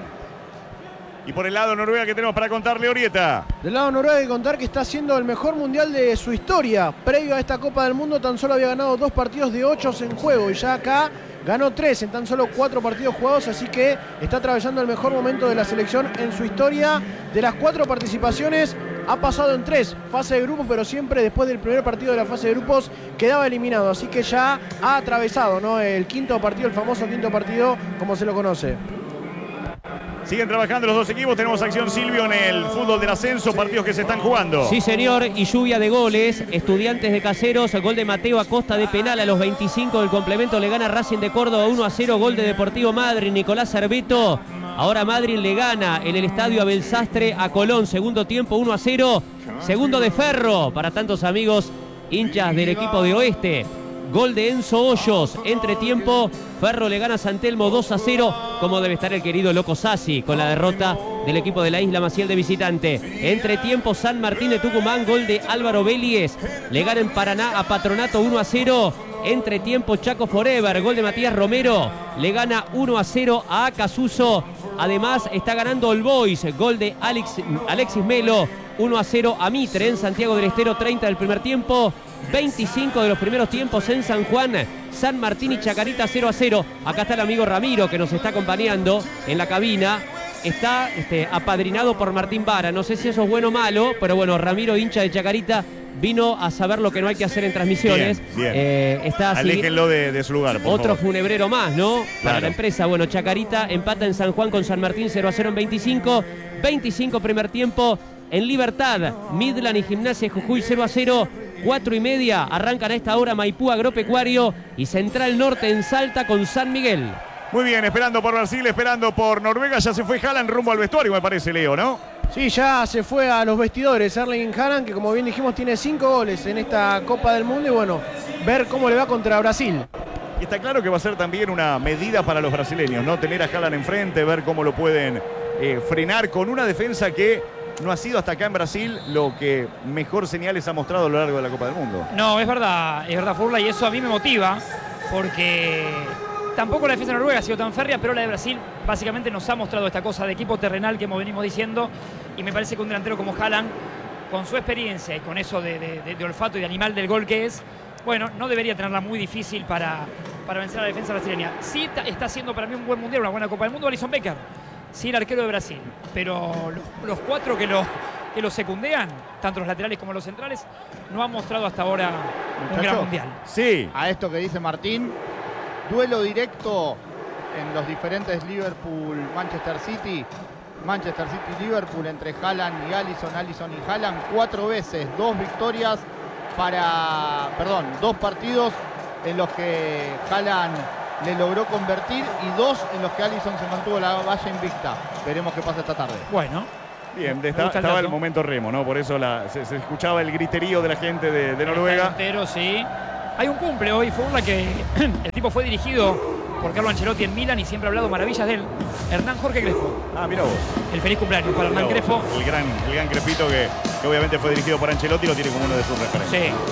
Y por el lado de Noruega, ¿qué tenemos para contarle, Orieta? Del lado de Noruega hay que contar que está haciendo el mejor mundial de su historia. Previo a esta Copa del Mundo tan solo había ganado dos partidos de ocho en juego y ya acá ganó tres en tan solo cuatro partidos jugados, así que está atravesando el mejor momento de la selección en su historia. De las cuatro participaciones ha pasado en tres fases de grupos, pero siempre después del primer partido de la fase de grupos quedaba eliminado, así que ya ha atravesado, ¿no?, el quinto partido, el famoso quinto partido, como se lo conoce. Siguen trabajando los dos equipos. Tenemos acción, Silvio, en el fútbol del ascenso, partidos que se están jugando. Sí, señor, y lluvia de goles. Estudiantes de Caseros, gol de Mateo Acosta de penal a los veinticinco del complemento. Le gana Racing de Córdoba uno a cero. Gol de Deportivo Madryn, Nicolás Cerveto. Ahora Madryn le gana en el estadio Abel Sastre a Colón. Segundo tiempo, uno a cero. Segundo de Ferro para tantos amigos hinchas del equipo de Oeste. Gol de Enzo Hoyos. Entre tiempo, Ferro le gana a San Telmo dos a cero. Como debe estar el querido Loco Sassi con la derrota del equipo de la Isla Maciel de visitante. Entre tiempo, San Martín de Tucumán. Gol de Álvaro Vélez. Le gana en Paraná a Patronato uno a cero. Entre tiempo, Chaco Forever. Gol de Matías Romero. Le gana uno a cero a Acasuso. Además, está ganando All Boys. Gol de Alex, Alexis Melo. uno a cero a Mitre en Santiago del Estero. treinta del primer tiempo. veinticinco de los primeros tiempos en San Juan. San Martín y Chacarita cero a cero. Acá está el amigo Ramiro que nos está acompañando en la cabina. Está este, apadrinado por Martín Vara. No sé si eso es bueno o malo, pero bueno, Ramiro, hincha de Chacarita, vino a saber lo que no hay que hacer en transmisiones. Bien, bien. Eh, está así. Aléjenlo de, de su lugar, por Otro favor. funebrero más, ¿no? Claro. Para la empresa. Bueno, Chacarita empata en San Juan con San Martín cero a cero en veinticinco. veinticinco primer tiempo. En Libertad, Midland y Gimnasia de Jujuy cero a cero. Cuatro y media, arrancan a esta hora Maipú Agropecuario y Central Norte en Salta con San Miguel. Muy bien, esperando por Brasil, esperando por Noruega. Ya se fue Haaland rumbo al vestuario, me parece, Leo, ¿no? Sí, ya se fue a los vestidores Erling Haaland, que como bien dijimos tiene cinco goles en esta Copa del Mundo y bueno, ver cómo le va contra Brasil. Y está claro que va a ser también una medida para los brasileños, ¿no? Tener a Haaland enfrente, ver cómo lo pueden eh, frenar con una defensa que no ha sido hasta acá en Brasil lo que mejor señales ha mostrado a lo largo de la Copa del Mundo. No, es verdad, es verdad, Furla, y eso a mí me motiva, porque tampoco la defensa de Noruega ha sido tan férrea, pero la de Brasil básicamente nos ha mostrado esta cosa de equipo terrenal que hemos venimos diciendo, y me parece que un delantero como Haaland, con su experiencia y con eso de, de, de olfato y de animal del gol que es, bueno, no debería tenerla muy difícil para, para vencer a la defensa brasileña. Sí está haciendo para mí un buen mundial, una buena Copa del Mundo, Alisson Becker. Sí, el arquero de Brasil, pero los, los cuatro que lo, que lo secundean, tanto los laterales como los centrales, no han mostrado hasta ahora Muchacho, un gran mundial. Sí. A esto que dice Martín, duelo directo en los diferentes Liverpool-Manchester City. Manchester City-Liverpool entre Haaland y Alisson, Alisson y Haaland. Cuatro veces, dos victorias para... Perdón, dos partidos en los que Haaland le logró convertir y dos en los que Alisson se mantuvo la valla invicta. Veremos qué pasa esta tarde. Bueno. Bien, está, estaba el, el momento remo, ¿no? Por eso la, se, se escuchaba el griterío de la gente de, de Noruega. Entero, sí. Hay un cumple hoy, Furla, que el tipo fue dirigido por Carlo Ancelotti en Milan y siempre ha hablado maravillas de él. Hernán Jorge Crespo. Ah, mira vos. El feliz cumpleaños para Hernán Crespo. El gran, el gran Crespito que, que obviamente fue dirigido por Ancelotti y lo tiene como uno de sus referentes. Sí.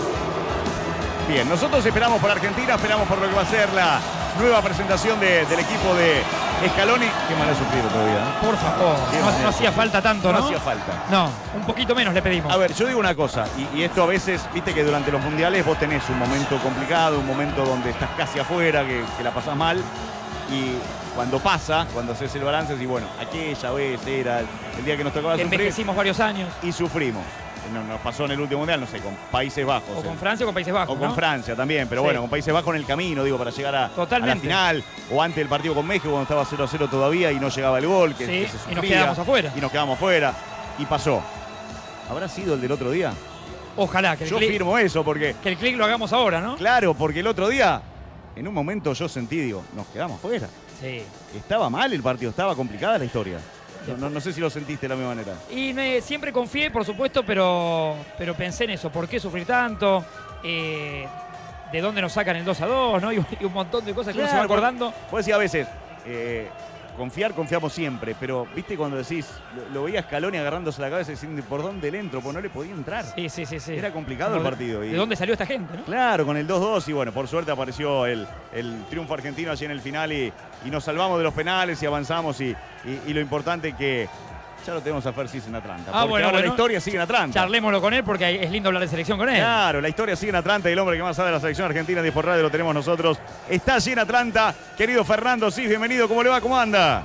Bien, nosotros esperamos por Argentina, esperamos por lo que va a ser la nueva presentación de, del equipo de Scaloni. Qué mal ha sufrido todavía, ¿no? Por favor, no, no hacía falta tanto, ¿no? No hacía falta. No, un poquito menos le pedimos. A ver, yo digo una cosa, y, y esto a veces, viste que durante los mundiales vos tenés un momento complicado, un momento donde estás casi afuera, que, que la pasás mal, y cuando pasa, cuando haces el balance, decís, bueno, aquella vez era el, el día que nos tocaba sufrir. Envejecimos varios años. Y sufrimos. No, nos pasó en el último mundial, no sé, con Países Bajos. O con eh. Francia o con Países Bajos, O con ¿no? Francia también, pero Sí. bueno, con Países Bajos en el camino, digo, para llegar a, a la final. O antes del partido con México, cuando estaba cero a cero todavía y no llegaba el gol. Que, Sí, que se y sufría, nos quedamos afuera. Y nos quedamos afuera. Y pasó. ¿Habrá sido el del otro día? Ojalá que el Yo clic, firmo eso porque... que el clic lo hagamos ahora, ¿no? Claro, porque el otro día, en un momento yo sentí, digo, nos quedamos fuera. Sí. Estaba mal el partido, estaba complicada la historia. No, no, no sé si lo sentiste de la misma manera. Y me, siempre confié, por supuesto, pero, pero pensé en eso. ¿Por qué sufrir tanto? Eh, ¿De dónde nos sacan el dos a dos? ¿No? Y, y un montón de cosas que uno se va acordando. Puedes decir a veces, eh, confiar, confiamos siempre, pero viste cuando decís, lo, lo veía Scaloni agarrándose la cabeza y diciendo, ¿por dónde le entro? Pues no le podía entrar. Sí, sí, sí. sí. Era complicado el partido. ¿De Y, dónde salió esta gente, no? Claro, con el dos dos y bueno, por suerte apareció el, el triunfo argentino allí en el final y, y nos salvamos de los penales y avanzamos y, y, y lo importante que ya lo tenemos a Fer Cis en Atlanta. Ah, porque bueno, ahora bueno. la historia sigue en Atlanta. Charlémoslo con él porque es lindo hablar de selección con él. Claro, la historia sigue en Atlanta y el hombre que más sabe de la selección argentina de Radio lo tenemos nosotros. Está allí en Atlanta. Querido Fernando Cis, bienvenido. ¿Cómo le va? ¿Cómo anda?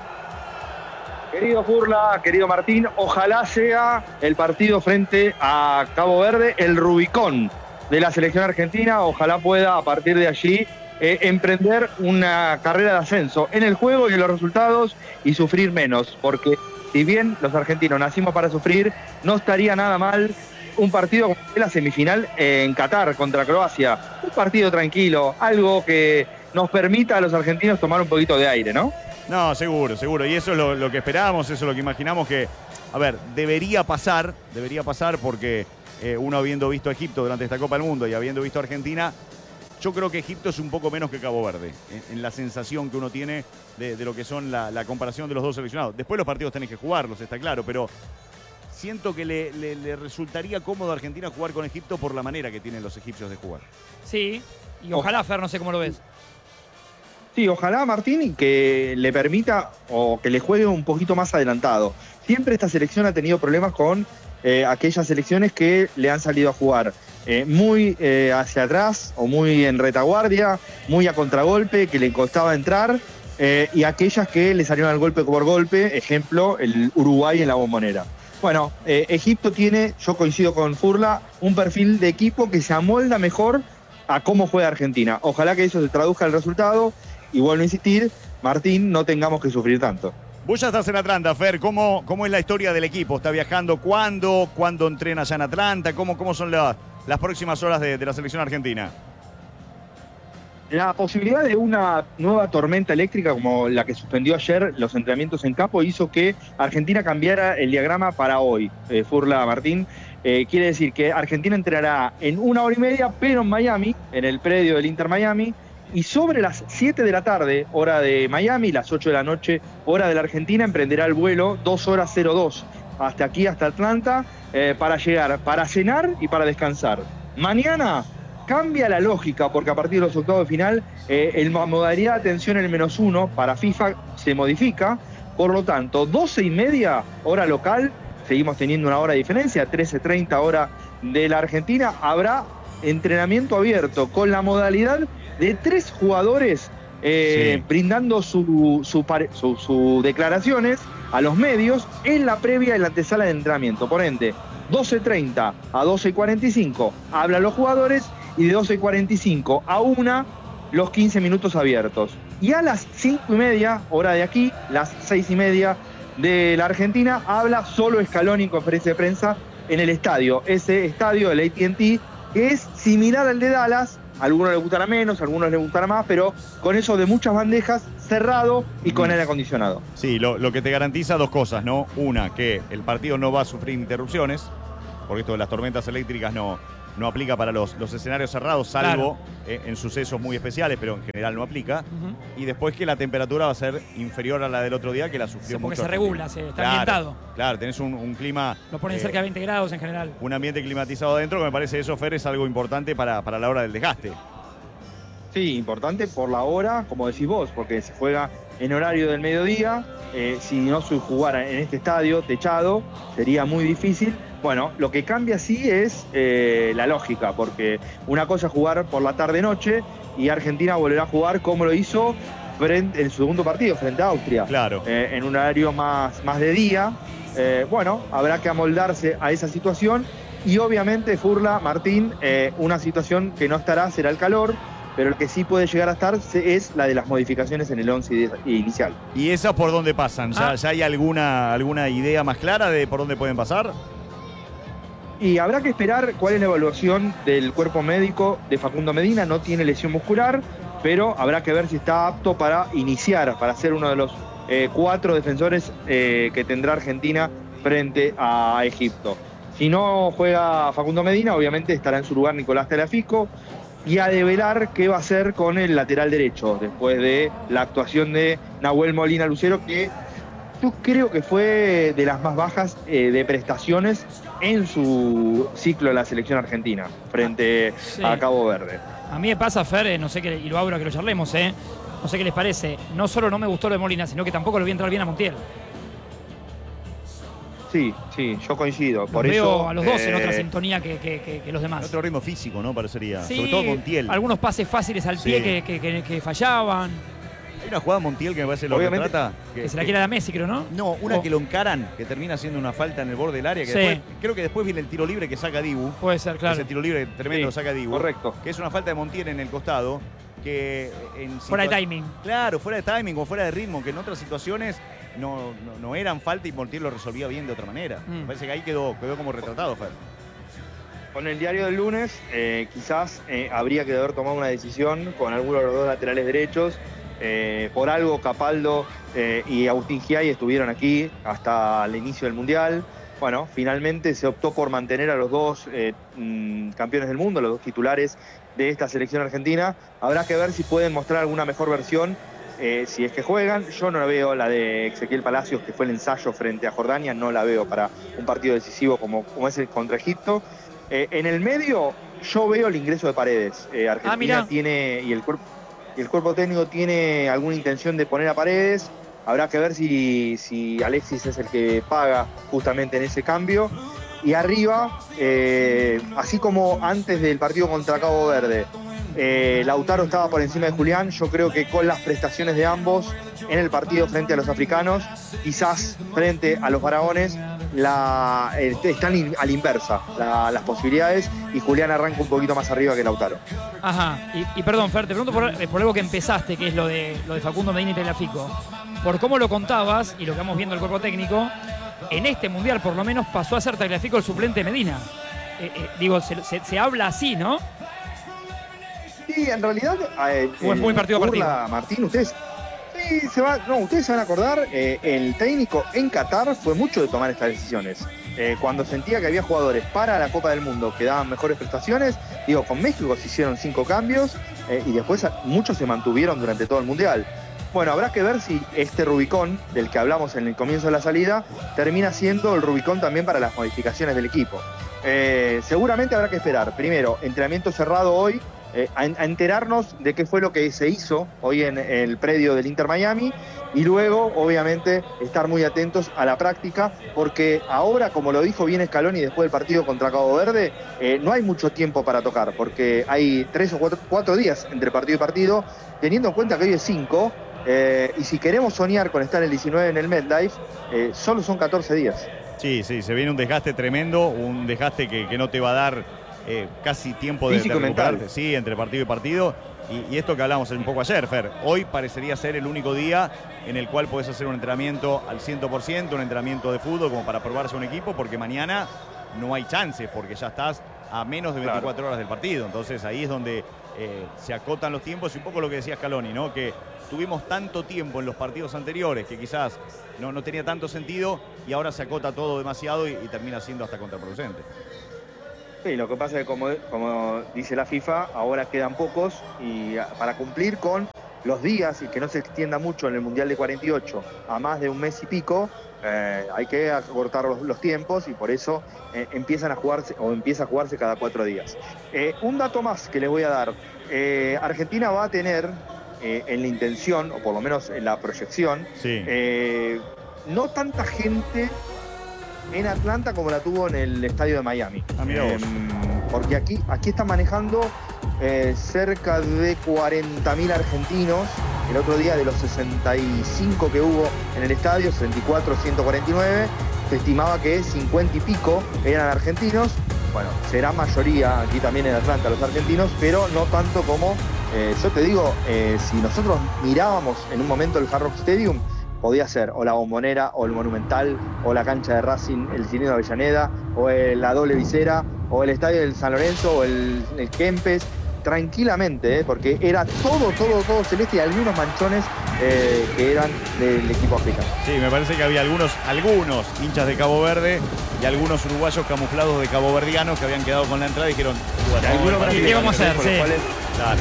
Querido Furla, querido Martín, ojalá sea el partido frente a Cabo Verde el Rubicón de la selección argentina. Ojalá pueda a partir de allí eh, emprender una carrera de ascenso en el juego y en los resultados y sufrir menos. Porque si bien los argentinos nacimos para sufrir, no estaría nada mal un partido como la semifinal en Qatar contra Croacia. Un partido tranquilo, algo que nos permita a los argentinos tomar un poquito de aire, ¿no? No, seguro, seguro. Y eso es lo, lo que esperábamos, eso es lo que imaginamos que, a ver, debería pasar, debería pasar porque eh, uno habiendo visto a Egipto durante esta Copa del Mundo y habiendo visto a Argentina, yo creo que Egipto es un poco menos que Cabo Verde, en, en la sensación que uno tiene de, de lo que son la, la comparación de los dos seleccionados. Después los partidos tenés que jugarlos, está claro, pero siento que le, le, le resultaría cómodo a Argentina jugar con Egipto por la manera que tienen los egipcios de jugar. Sí, y ojalá, Fer, no sé cómo lo ves. Sí, ojalá Martín que le permita o que le juegue un poquito más adelantado. Siempre esta selección ha tenido problemas con eh, aquellas selecciones que le han salido a jugar eh, muy eh, hacia atrás o muy en retaguardia, muy a contragolpe, que le costaba entrar, eh, y aquellas que le salieron al golpe por golpe, ejemplo, el Uruguay en la Bombonera. Bueno, eh, Egipto tiene, yo coincido con Furla, un perfil de equipo que se amolda mejor a cómo juega Argentina. Ojalá que eso se traduzca en el resultado. Y vuelvo a insistir, Martín, no tengamos que sufrir tanto. Vos ya estás en Atlanta, Fer. ¿Cómo, cómo es la historia del equipo? ¿Está viajando cuándo? ¿Cuándo entrena allá en Atlanta? ¿Cómo, cómo son la, las próximas horas de, de la selección argentina? La posibilidad de una nueva tormenta eléctrica como la que suspendió ayer los entrenamientos en campo hizo que Argentina cambiara el diagrama para hoy. Eh, Furla, Martín, eh, quiere decir que Argentina entrenará en una hora y media, pero en Miami, en el predio del Inter Miami. Y sobre las siete de la tarde, hora de Miami, las ocho de la noche, hora de la Argentina, emprenderá el vuelo dos horas cero dos hasta aquí, hasta Atlanta, eh, para llegar, para cenar y para descansar. Mañana cambia la lógica, porque a partir de los octavos de final, eh, el modalidad de atención en el menos uno para FIFA se modifica. Por lo tanto, doce y media, hora local, seguimos teniendo una hora de diferencia, trece treinta hora de la Argentina, habrá entrenamiento abierto con la modalidad de tres jugadores eh, sí. brindando sus su, su, su declaraciones a los medios en la previa y la antesala de entrenamiento. Por ende, doce treinta a doce cuarenta y cinco hablan los jugadores y de doce cuarenta y cinco a una los quince minutos abiertos. Y a las cinco y media, hora de aquí, las seis y media de la Argentina, habla solo Scaloni en conferencia de prensa en el estadio. Ese estadio, el A T and T, que es similar al de Dallas. A algunos les gustará menos, a algunos les gustará más, pero con eso de muchas bandejas, cerrado y con aire acondicionado. Sí, lo, lo que te garantiza dos cosas, ¿no? Una, que el partido no va a sufrir interrupciones, porque esto de las tormentas eléctricas no, no aplica para los, los escenarios cerrados, salvo claro. eh, en sucesos muy especiales, pero en general no aplica. Uh-huh. Y después que la temperatura va a ser inferior a la del otro día, que la sufrió sí, mucho. Porque se regula, se está claro, ambientado. Claro, tenés un, un clima... Lo ponen eh, cerca de veinte grados en general. Un ambiente climatizado adentro, que me parece eso, Fer, es algo importante para, para la hora del desgaste. Sí, importante por la hora, como decís vos, porque se juega en horario del mediodía. Eh, si no se jugara en este estadio techado, sería muy difícil. Bueno, lo que cambia sí es eh, la lógica, porque una cosa es jugar por la tarde-noche y Argentina volverá a jugar como lo hizo frente, en el segundo partido frente a Austria. Claro. Eh, en un horario más, más de día. Eh, bueno, habrá que amoldarse a esa situación y obviamente, Furla, Martín, eh, una situación que no estará será el calor, pero el que sí puede llegar a estar es la de las modificaciones en el once inicial. ¿Y esas por dónde pasan? ¿Ya, ah. ya hay alguna, alguna idea más clara de por dónde pueden pasar? Y habrá que esperar cuál es la evaluación del cuerpo médico de Facundo Medina. No tiene lesión muscular, pero habrá que ver si está apto para iniciar, para ser uno de los eh, cuatro defensores eh, que tendrá Argentina frente a Egipto. Si no juega Facundo Medina, obviamente estará en su lugar Nicolás Tagliafico, y a develar qué va a hacer con el lateral derecho después de la actuación de Nahuel Molina Lucero, que yo creo que fue de las más bajas eh, de prestaciones en su ciclo de la selección argentina frente sí. a Cabo Verde. A mí me pasa, Fer, no sé qué, y lo abro a que lo charlemos, ¿eh? No sé qué les parece. No solo no me gustó lo de Molina, sino que tampoco lo vi entrar bien a Montiel. Sí, sí, yo coincido. Por los eso, veo a los dos eh, en otra sintonía que, que, que, que los demás. Otro ritmo físico, ¿no? Parecería. Sí, sobre todo Montiel. Algunos pases fáciles al pie sí. que, que, que, que fallaban. Hay una jugada Montiel que me parece lo Obviamente, que trata. Que, que se la quiere dar a Messi, creo, ¿no? No, una oh. que lo encaran, que termina siendo una falta en el borde del área. Que sí. después, creo que después viene el tiro libre que saca Dibu. Puede ser, claro. Ese tiro libre tremendo sí, saca Dibu. Correcto. Que es una falta de Montiel en el costado. Que en fuera de timing. Claro, fuera de timing o fuera de ritmo, que en otras situaciones no, no, no eran falta y Montiel lo resolvía bien de otra manera. Mm. Me parece que ahí quedó, quedó como retratado, Fer. Con el diario del lunes, eh, quizás eh, habría que haber tomado una decisión con alguno de los dos laterales derechos. Eh, por algo Capaldo eh, y Agustín Giai estuvieron aquí hasta el inicio del Mundial. Bueno, finalmente se optó por mantener a los dos eh, mmm, campeones del mundo, los dos titulares de esta selección argentina. Habrá que ver si pueden mostrar alguna mejor versión, eh, si es que juegan. Yo no la veo, la de Ezequiel Palacios, que fue el ensayo frente a Jordania, no la veo para un partido decisivo como, como es el contra Egipto. Eh, en el medio, yo veo el ingreso de Paredes. Eh, Argentina ah, tiene, y el cuerpo, y el cuerpo técnico tiene alguna intención de poner a Paredes. Habrá que ver si, si Alexis es el que paga justamente en ese cambio. Y arriba, eh, así como antes del partido contra Cabo Verde, eh, Lautaro estaba por encima de Julián, yo creo que con las prestaciones de ambos en el partido frente a los africanos, quizás frente a los faraones, la, eh, están a la inversa la, las posibilidades, y Julián arranca un poquito más arriba que Lautaro. Ajá, y, y perdón, Fer, te pregunto por, por algo que empezaste, que es lo de, lo de Facundo Medina y Tagliafico. Por cómo lo contabas y lo que vamos viendo el cuerpo técnico, en este Mundial por lo menos pasó a ser Tagliafico el suplente de Medina. Eh, eh, digo, se, se, se habla así, ¿no? Sí, en realidad... Eh, ¿O es muy partido a partido? Martín, ustedes... Sí, se va, no, ustedes se van a acordar, eh, el técnico en Qatar fue mucho de tomar estas decisiones. Eh, cuando sentía que había jugadores para la Copa del Mundo que daban mejores prestaciones, digo, con México se hicieron cinco cambios eh, y después muchos se mantuvieron durante todo el Mundial. Bueno, habrá que ver si este Rubicón, del que hablamos en el comienzo de la salida, termina siendo el Rubicón también para las modificaciones del equipo. Eh, seguramente habrá que esperar. Primero, entrenamiento cerrado hoy, eh, a, a enterarnos de qué fue lo que se hizo hoy en el predio del Inter Miami, y luego, obviamente, estar muy atentos a la práctica, porque ahora, como lo dijo bien Scaloni después del partido contra Cabo Verde, eh, no hay mucho tiempo para tocar, porque hay tres o cuatro, cuatro días entre partido y partido, teniendo en cuenta que hoy es cinco, Eh, y si queremos soñar con estar el diecinueve en el MetLife, eh, solo son catorce días. Sí, sí, se viene un desgaste tremendo, un desgaste que, que no te va a dar eh, casi tiempo de, Físico de y mental. recuperarte. Sí, entre partido y partido. Y, y esto que hablamos un poco ayer, Fer, hoy parecería ser el único día en el cual podés hacer un entrenamiento al cien por ciento, un entrenamiento de fútbol como para probarse un equipo, porque mañana no hay chances, porque ya estás a menos de veinticuatro claro. horas del partido. Entonces ahí es donde eh, se acotan los tiempos y un poco lo que decía Scaloni, ¿no? Que tuvimos tanto tiempo en los partidos anteriores que quizás no, no tenía tanto sentido y ahora se acota todo demasiado y, y termina siendo hasta contraproducente. Sí, lo que pasa es que como, como dice la FIFA, ahora quedan pocos y para cumplir con los días y que no se extienda mucho en el Mundial de cuarenta y ocho a más de un mes y pico, eh, hay que acortar los, los tiempos y por eso eh, empiezan a jugarse o empieza a jugarse cada cuatro días. Eh, un dato más que les voy a dar. Eh, Argentina va a tener eh, en la intención, o por lo menos en la proyección, sí. eh, no tanta gente en Atlanta como la tuvo en el estadio de Miami. Ah, mira vos. Eh, porque aquí, aquí están manejando eh, cerca de cuarenta mil argentinos. El otro día de los sesenta y cinco que hubo en el estadio, sesenta y cuatro, ciento cuarenta y nueve, se estimaba que cincuenta y pico eran argentinos. Bueno, será mayoría aquí también en Atlanta los argentinos, pero no tanto como, eh, yo te digo, eh, si nosotros mirábamos en un momento el Hard Rock Stadium, podía ser o la Bombonera, o el Monumental, o la cancha de Racing, el Cilindro de Avellaneda, o el, la Doble Visera, o el estadio del San Lorenzo, o el, el Kempes, tranquilamente, ¿eh? Porque era todo, todo, todo celeste y algunos manchones eh, que eran del equipo africano. Sí, me parece que había algunos, algunos hinchas de Cabo Verde y algunos uruguayos camuflados de caboverdianos que habían quedado con la entrada y dijeron, bueno, ¿qué vamos a hacer? Por Sí. los cuales, claro.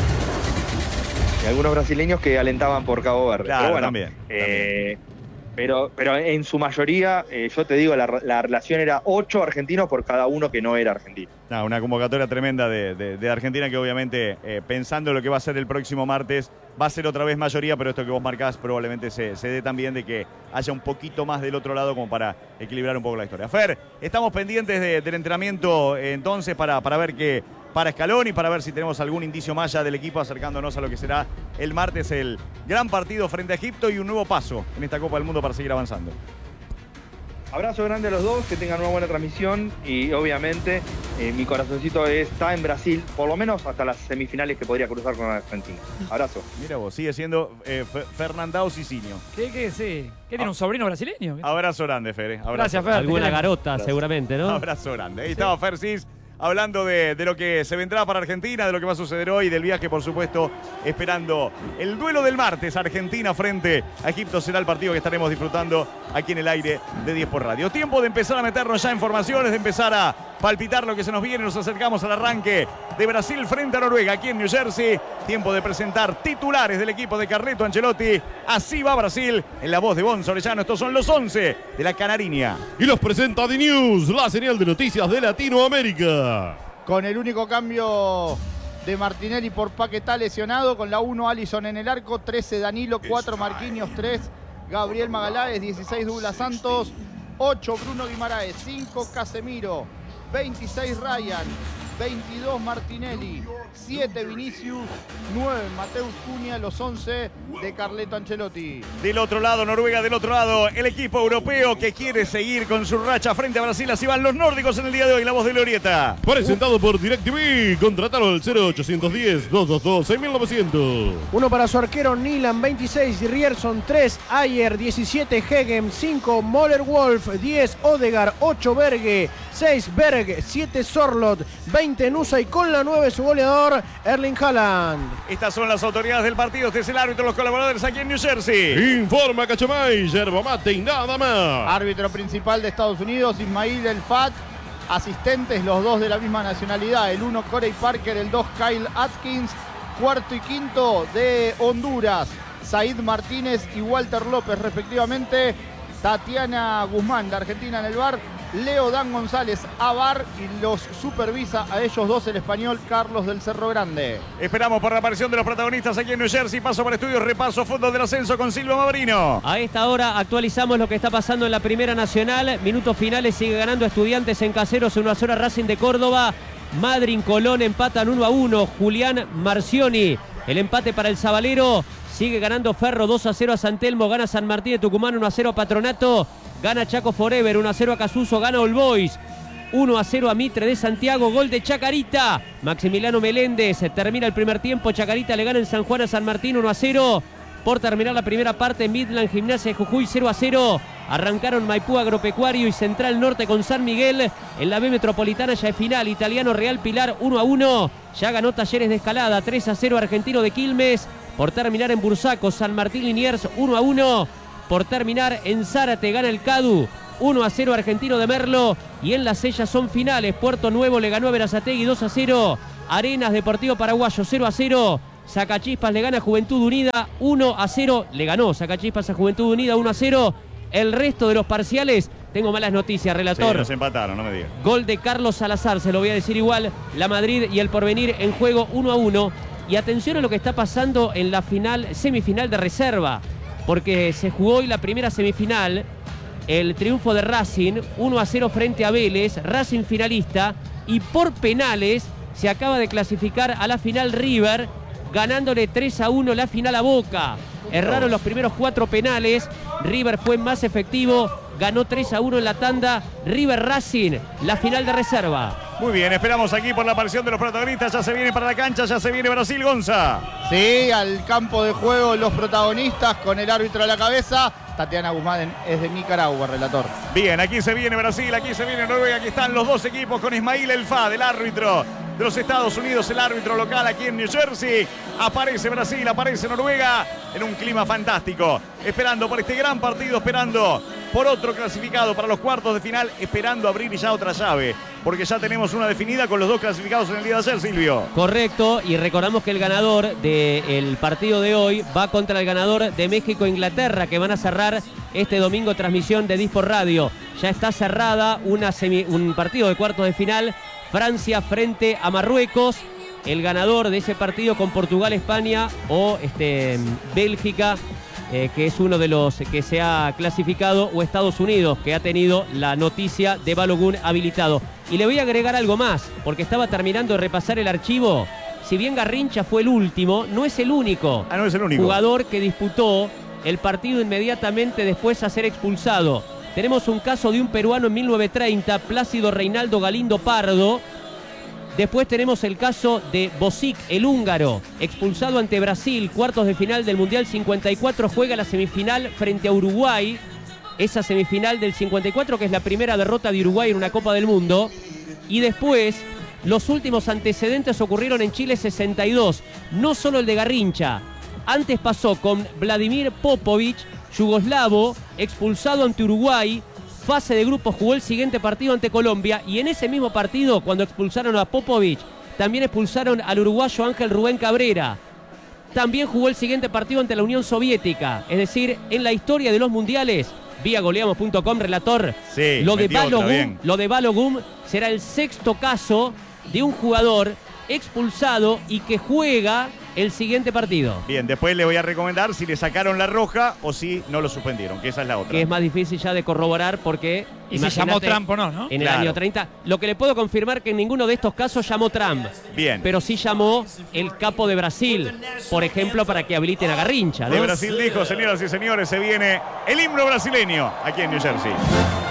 Y algunos brasileños que alentaban por Cabo Verde. Claro, pero bueno, también, eh, Pero, pero en su mayoría, eh, yo te digo, la, la relación era ocho argentinos por cada uno que no era argentino. No, una convocatoria tremenda de, de, de Argentina que obviamente, eh, pensando en lo que va a ser el próximo martes, va a ser otra vez mayoría, pero esto que vos marcás probablemente se, se dé también de que haya un poquito más del otro lado como para equilibrar un poco la historia. Fer, estamos pendientes de, del entrenamiento eh, entonces para, para ver que para Scaloni, para ver si tenemos algún indicio más ya del equipo acercándonos a lo que será el martes el gran partido frente a Egipto y un nuevo paso en esta Copa del Mundo para seguir avanzando. Abrazo grande a los dos, que tengan una buena transmisión y obviamente eh, mi corazoncito está en Brasil, por lo menos hasta las semifinales que podría cruzar con Argentina. Abrazo. Mira vos, sigue siendo eh, Fernandao Cicinho. ¿Qué, qué, sí? ¿Qué tiene un sobrino brasileño? Abrazo grande, Fer. Abrazo. Gracias, Fer. Alguna garota, Abrazo. seguramente, ¿no? Abrazo grande. Ahí estaba Fer Cis, hablando de, de lo que se vendrá para Argentina, de lo que va a suceder hoy, del viaje, por supuesto, esperando el duelo del martes. Argentina frente a Egipto será el partido que estaremos disfrutando aquí en el aire de diez por Radio. Tiempo de empezar a meternos ya en formaciones, de empezar a palpitar lo que se nos viene. Nos acercamos al arranque de Brasil frente a Noruega aquí en New Jersey. Tiempo de presentar titulares del equipo de Carleto Ancelotti. Así va Brasil en la voz de Bonzo Orellano. Estos son los once de la Canariña. Y los presenta The News, la señal de noticias de Latinoamérica. Con el único cambio de Martinelli por Paquetá lesionado, con la uno Alisson en el arco, trece Danilo, cuatro Marquinhos, tres Gabriel Magaláes, dieciséis Douglas Santos, ocho Bruno Guimaraes, cinco Casemiro, veintiséis Ryan, veintidós Martinelli, siete Vinicius, nueve Mateus Cunha, los once de Carleto Ancelotti. Del otro lado, Noruega, del otro lado, el equipo europeo que quiere seguir con su racha frente a Brasil. Así van los nórdicos en el día de hoy, la voz de Glorieta. Presentado por DirecTV, contratalo al cero ochocientos diez, doscientos veintidós, seis mil novecientos. Uno para su arquero Nilan, veintiséis Rierson, tres Ayer, diecisiete Hegem, cinco Moller Wolf, diez Odegaard, ocho Berge, seis Berg, siete Sorlot, veinte Nusa y con la nueve su goleador Erling Haaland. Estas son las autoridades del partido. Este es el árbitro, los colaboradores aquí en New Jersey. Informa Cachamay, yerba mate y nada más. Árbitro principal de Estados Unidos, Ismail El Fat. Asistentes, los dos de la misma nacionalidad. El uno Corey Parker, el dos Kyle Atkins. Cuarto y quinto de Honduras, Said Martínez y Walter López respectivamente. Tatiana Guzmán, la argentina en el V A R. Leo Dan González a V A R y los supervisa a ellos dos el español Carlos del Cerro Grande. Esperamos por la aparición de los protagonistas aquí en New Jersey. Paso por estudios, repaso fondo del ascenso con Silvio Mabrino. A esta hora actualizamos lo que está pasando en la Primera Nacional. Minutos finales, sigue ganando Estudiantes en Caseros, uno a cero Racing de Córdoba. Madryn Colón empatan uno a uno. Julián Marcioni, el empate para el Sabalero. Sigue ganando Ferro dos a cero a San Telmo, gana San Martín de Tucumán uno a cero a Patronato, gana Chaco Forever uno a cero a Casuso, gana All Boys uno a cero a Mitre de Santiago, gol de Chacarita, Maximiliano Meléndez, termina el primer tiempo, Chacarita le gana en San Juan a San Martín uno a cero, por terminar la primera parte, Midland Gimnasia de Jujuy cero a cero, arrancaron Maipú Agropecuario y Central Norte con San Miguel, en la B Metropolitana ya es final, Italiano Real Pilar uno a uno, ya ganó Talleres de Escalada, tres a cero Argentino de Quilmes, por terminar en Bursaco, San Martín Liniers uno a uno, por terminar en Zárate gana el Cadu, uno a cero Argentino de Merlo, y en las sellas son finales, Puerto Nuevo le ganó a Berazategui dos a cero, Arenas Deportivo Paraguayo cero a cero, Sacachispas le gana a Juventud Unida uno a cero, le ganó Sacachispas a Juventud Unida uno a cero, el resto de los parciales, tengo malas noticias, relator. Sí, nos empataron, no me digas. Gol de Carlos Salazar, se lo voy a decir igual, La Madrid y el Porvenir en juego uno a uno, y atención a lo que está pasando en la final, semifinal de reserva, porque se jugó hoy la primera semifinal, el triunfo de Racing, uno a cero frente a Vélez, Racing finalista, y por penales se acaba de clasificar a la final River, ganándole tres a uno la final a Boca. Erraron los primeros cuatro penales, River fue más efectivo, ganó tres a uno en la tanda, River Racing, la final de reserva. Muy bien, esperamos aquí por la aparición de los protagonistas, ya se viene para la cancha, ya se viene Brasil, Gonza. Sí, al campo de juego los protagonistas con el árbitro a la cabeza. Tatiana Guzmán es de Nicaragua, relator. Bien, aquí se viene Brasil, aquí se viene Noruega, aquí están los dos equipos con Ismail Elfa, del árbitro de los Estados Unidos, el árbitro local aquí en New Jersey. Aparece Brasil, aparece Noruega en un clima fantástico, esperando por este gran partido, esperando por otro clasificado para los cuartos de final, esperando abrir ya otra llave, porque ya tenemos una definida con los dos clasificados en el día de ayer, Silvio. Correcto, y recordamos que el ganador del partido de hoy va contra el ganador de México-Inglaterra, que van a cerrar este domingo transmisión de Dispor Radio. Ya está cerrada una semi, un partido de cuartos de final, Francia frente a Marruecos. El ganador de ese partido con Portugal, España o este, Bélgica, eh, que es uno de los que se ha clasificado, o Estados Unidos, que ha tenido la noticia de Balogun habilitado. Y le voy a agregar algo más, porque estaba terminando de repasar el archivo. Si bien Garrincha fue el último, no es el único, ah, no es el único jugador que disputó el partido inmediatamente después de ser expulsado. Tenemos un caso de un peruano en mil novecientos treinta, Plácido Reinaldo Galindo Pardo. Después tenemos el caso de Bosic, el húngaro, expulsado ante Brasil, cuartos de final del Mundial cincuenta y cuatro, juega la semifinal frente a Uruguay. Esa semifinal del cincuenta y cuatro, que es la primera derrota de Uruguay en una Copa del Mundo. Y después, los últimos antecedentes ocurrieron en Chile sesenta y dos, no solo el de Garrincha. Antes pasó con Vladimir Popovic, yugoslavo, expulsado ante Uruguay. Fase de grupos, jugó el siguiente partido ante Colombia, y en ese mismo partido, cuando expulsaron a Popovic, también expulsaron al uruguayo Ángel Rubén Cabrera. También jugó el siguiente partido ante la Unión Soviética. Es decir, en la historia de los mundiales, vía goleamos punto com, relator, sí, lo, de Balogun, Balogun, lo de Balogun será el sexto caso de un jugador expulsado y que juega el siguiente partido. Bien, después le voy a recomendar si le sacaron la roja o si no lo suspendieron, que esa es la otra. Que es más difícil ya de corroborar porque... Y se llamó Trump o no, ¿no? En claro. el año treinta. Lo que le puedo confirmar que en ninguno de estos casos llamó Trump. Bien. Pero sí llamó el capo de Brasil, por ejemplo, para que habiliten a Garrincha, ¿no? De Brasil dijo, señoras y señores, se viene el himno brasileño aquí en New Jersey.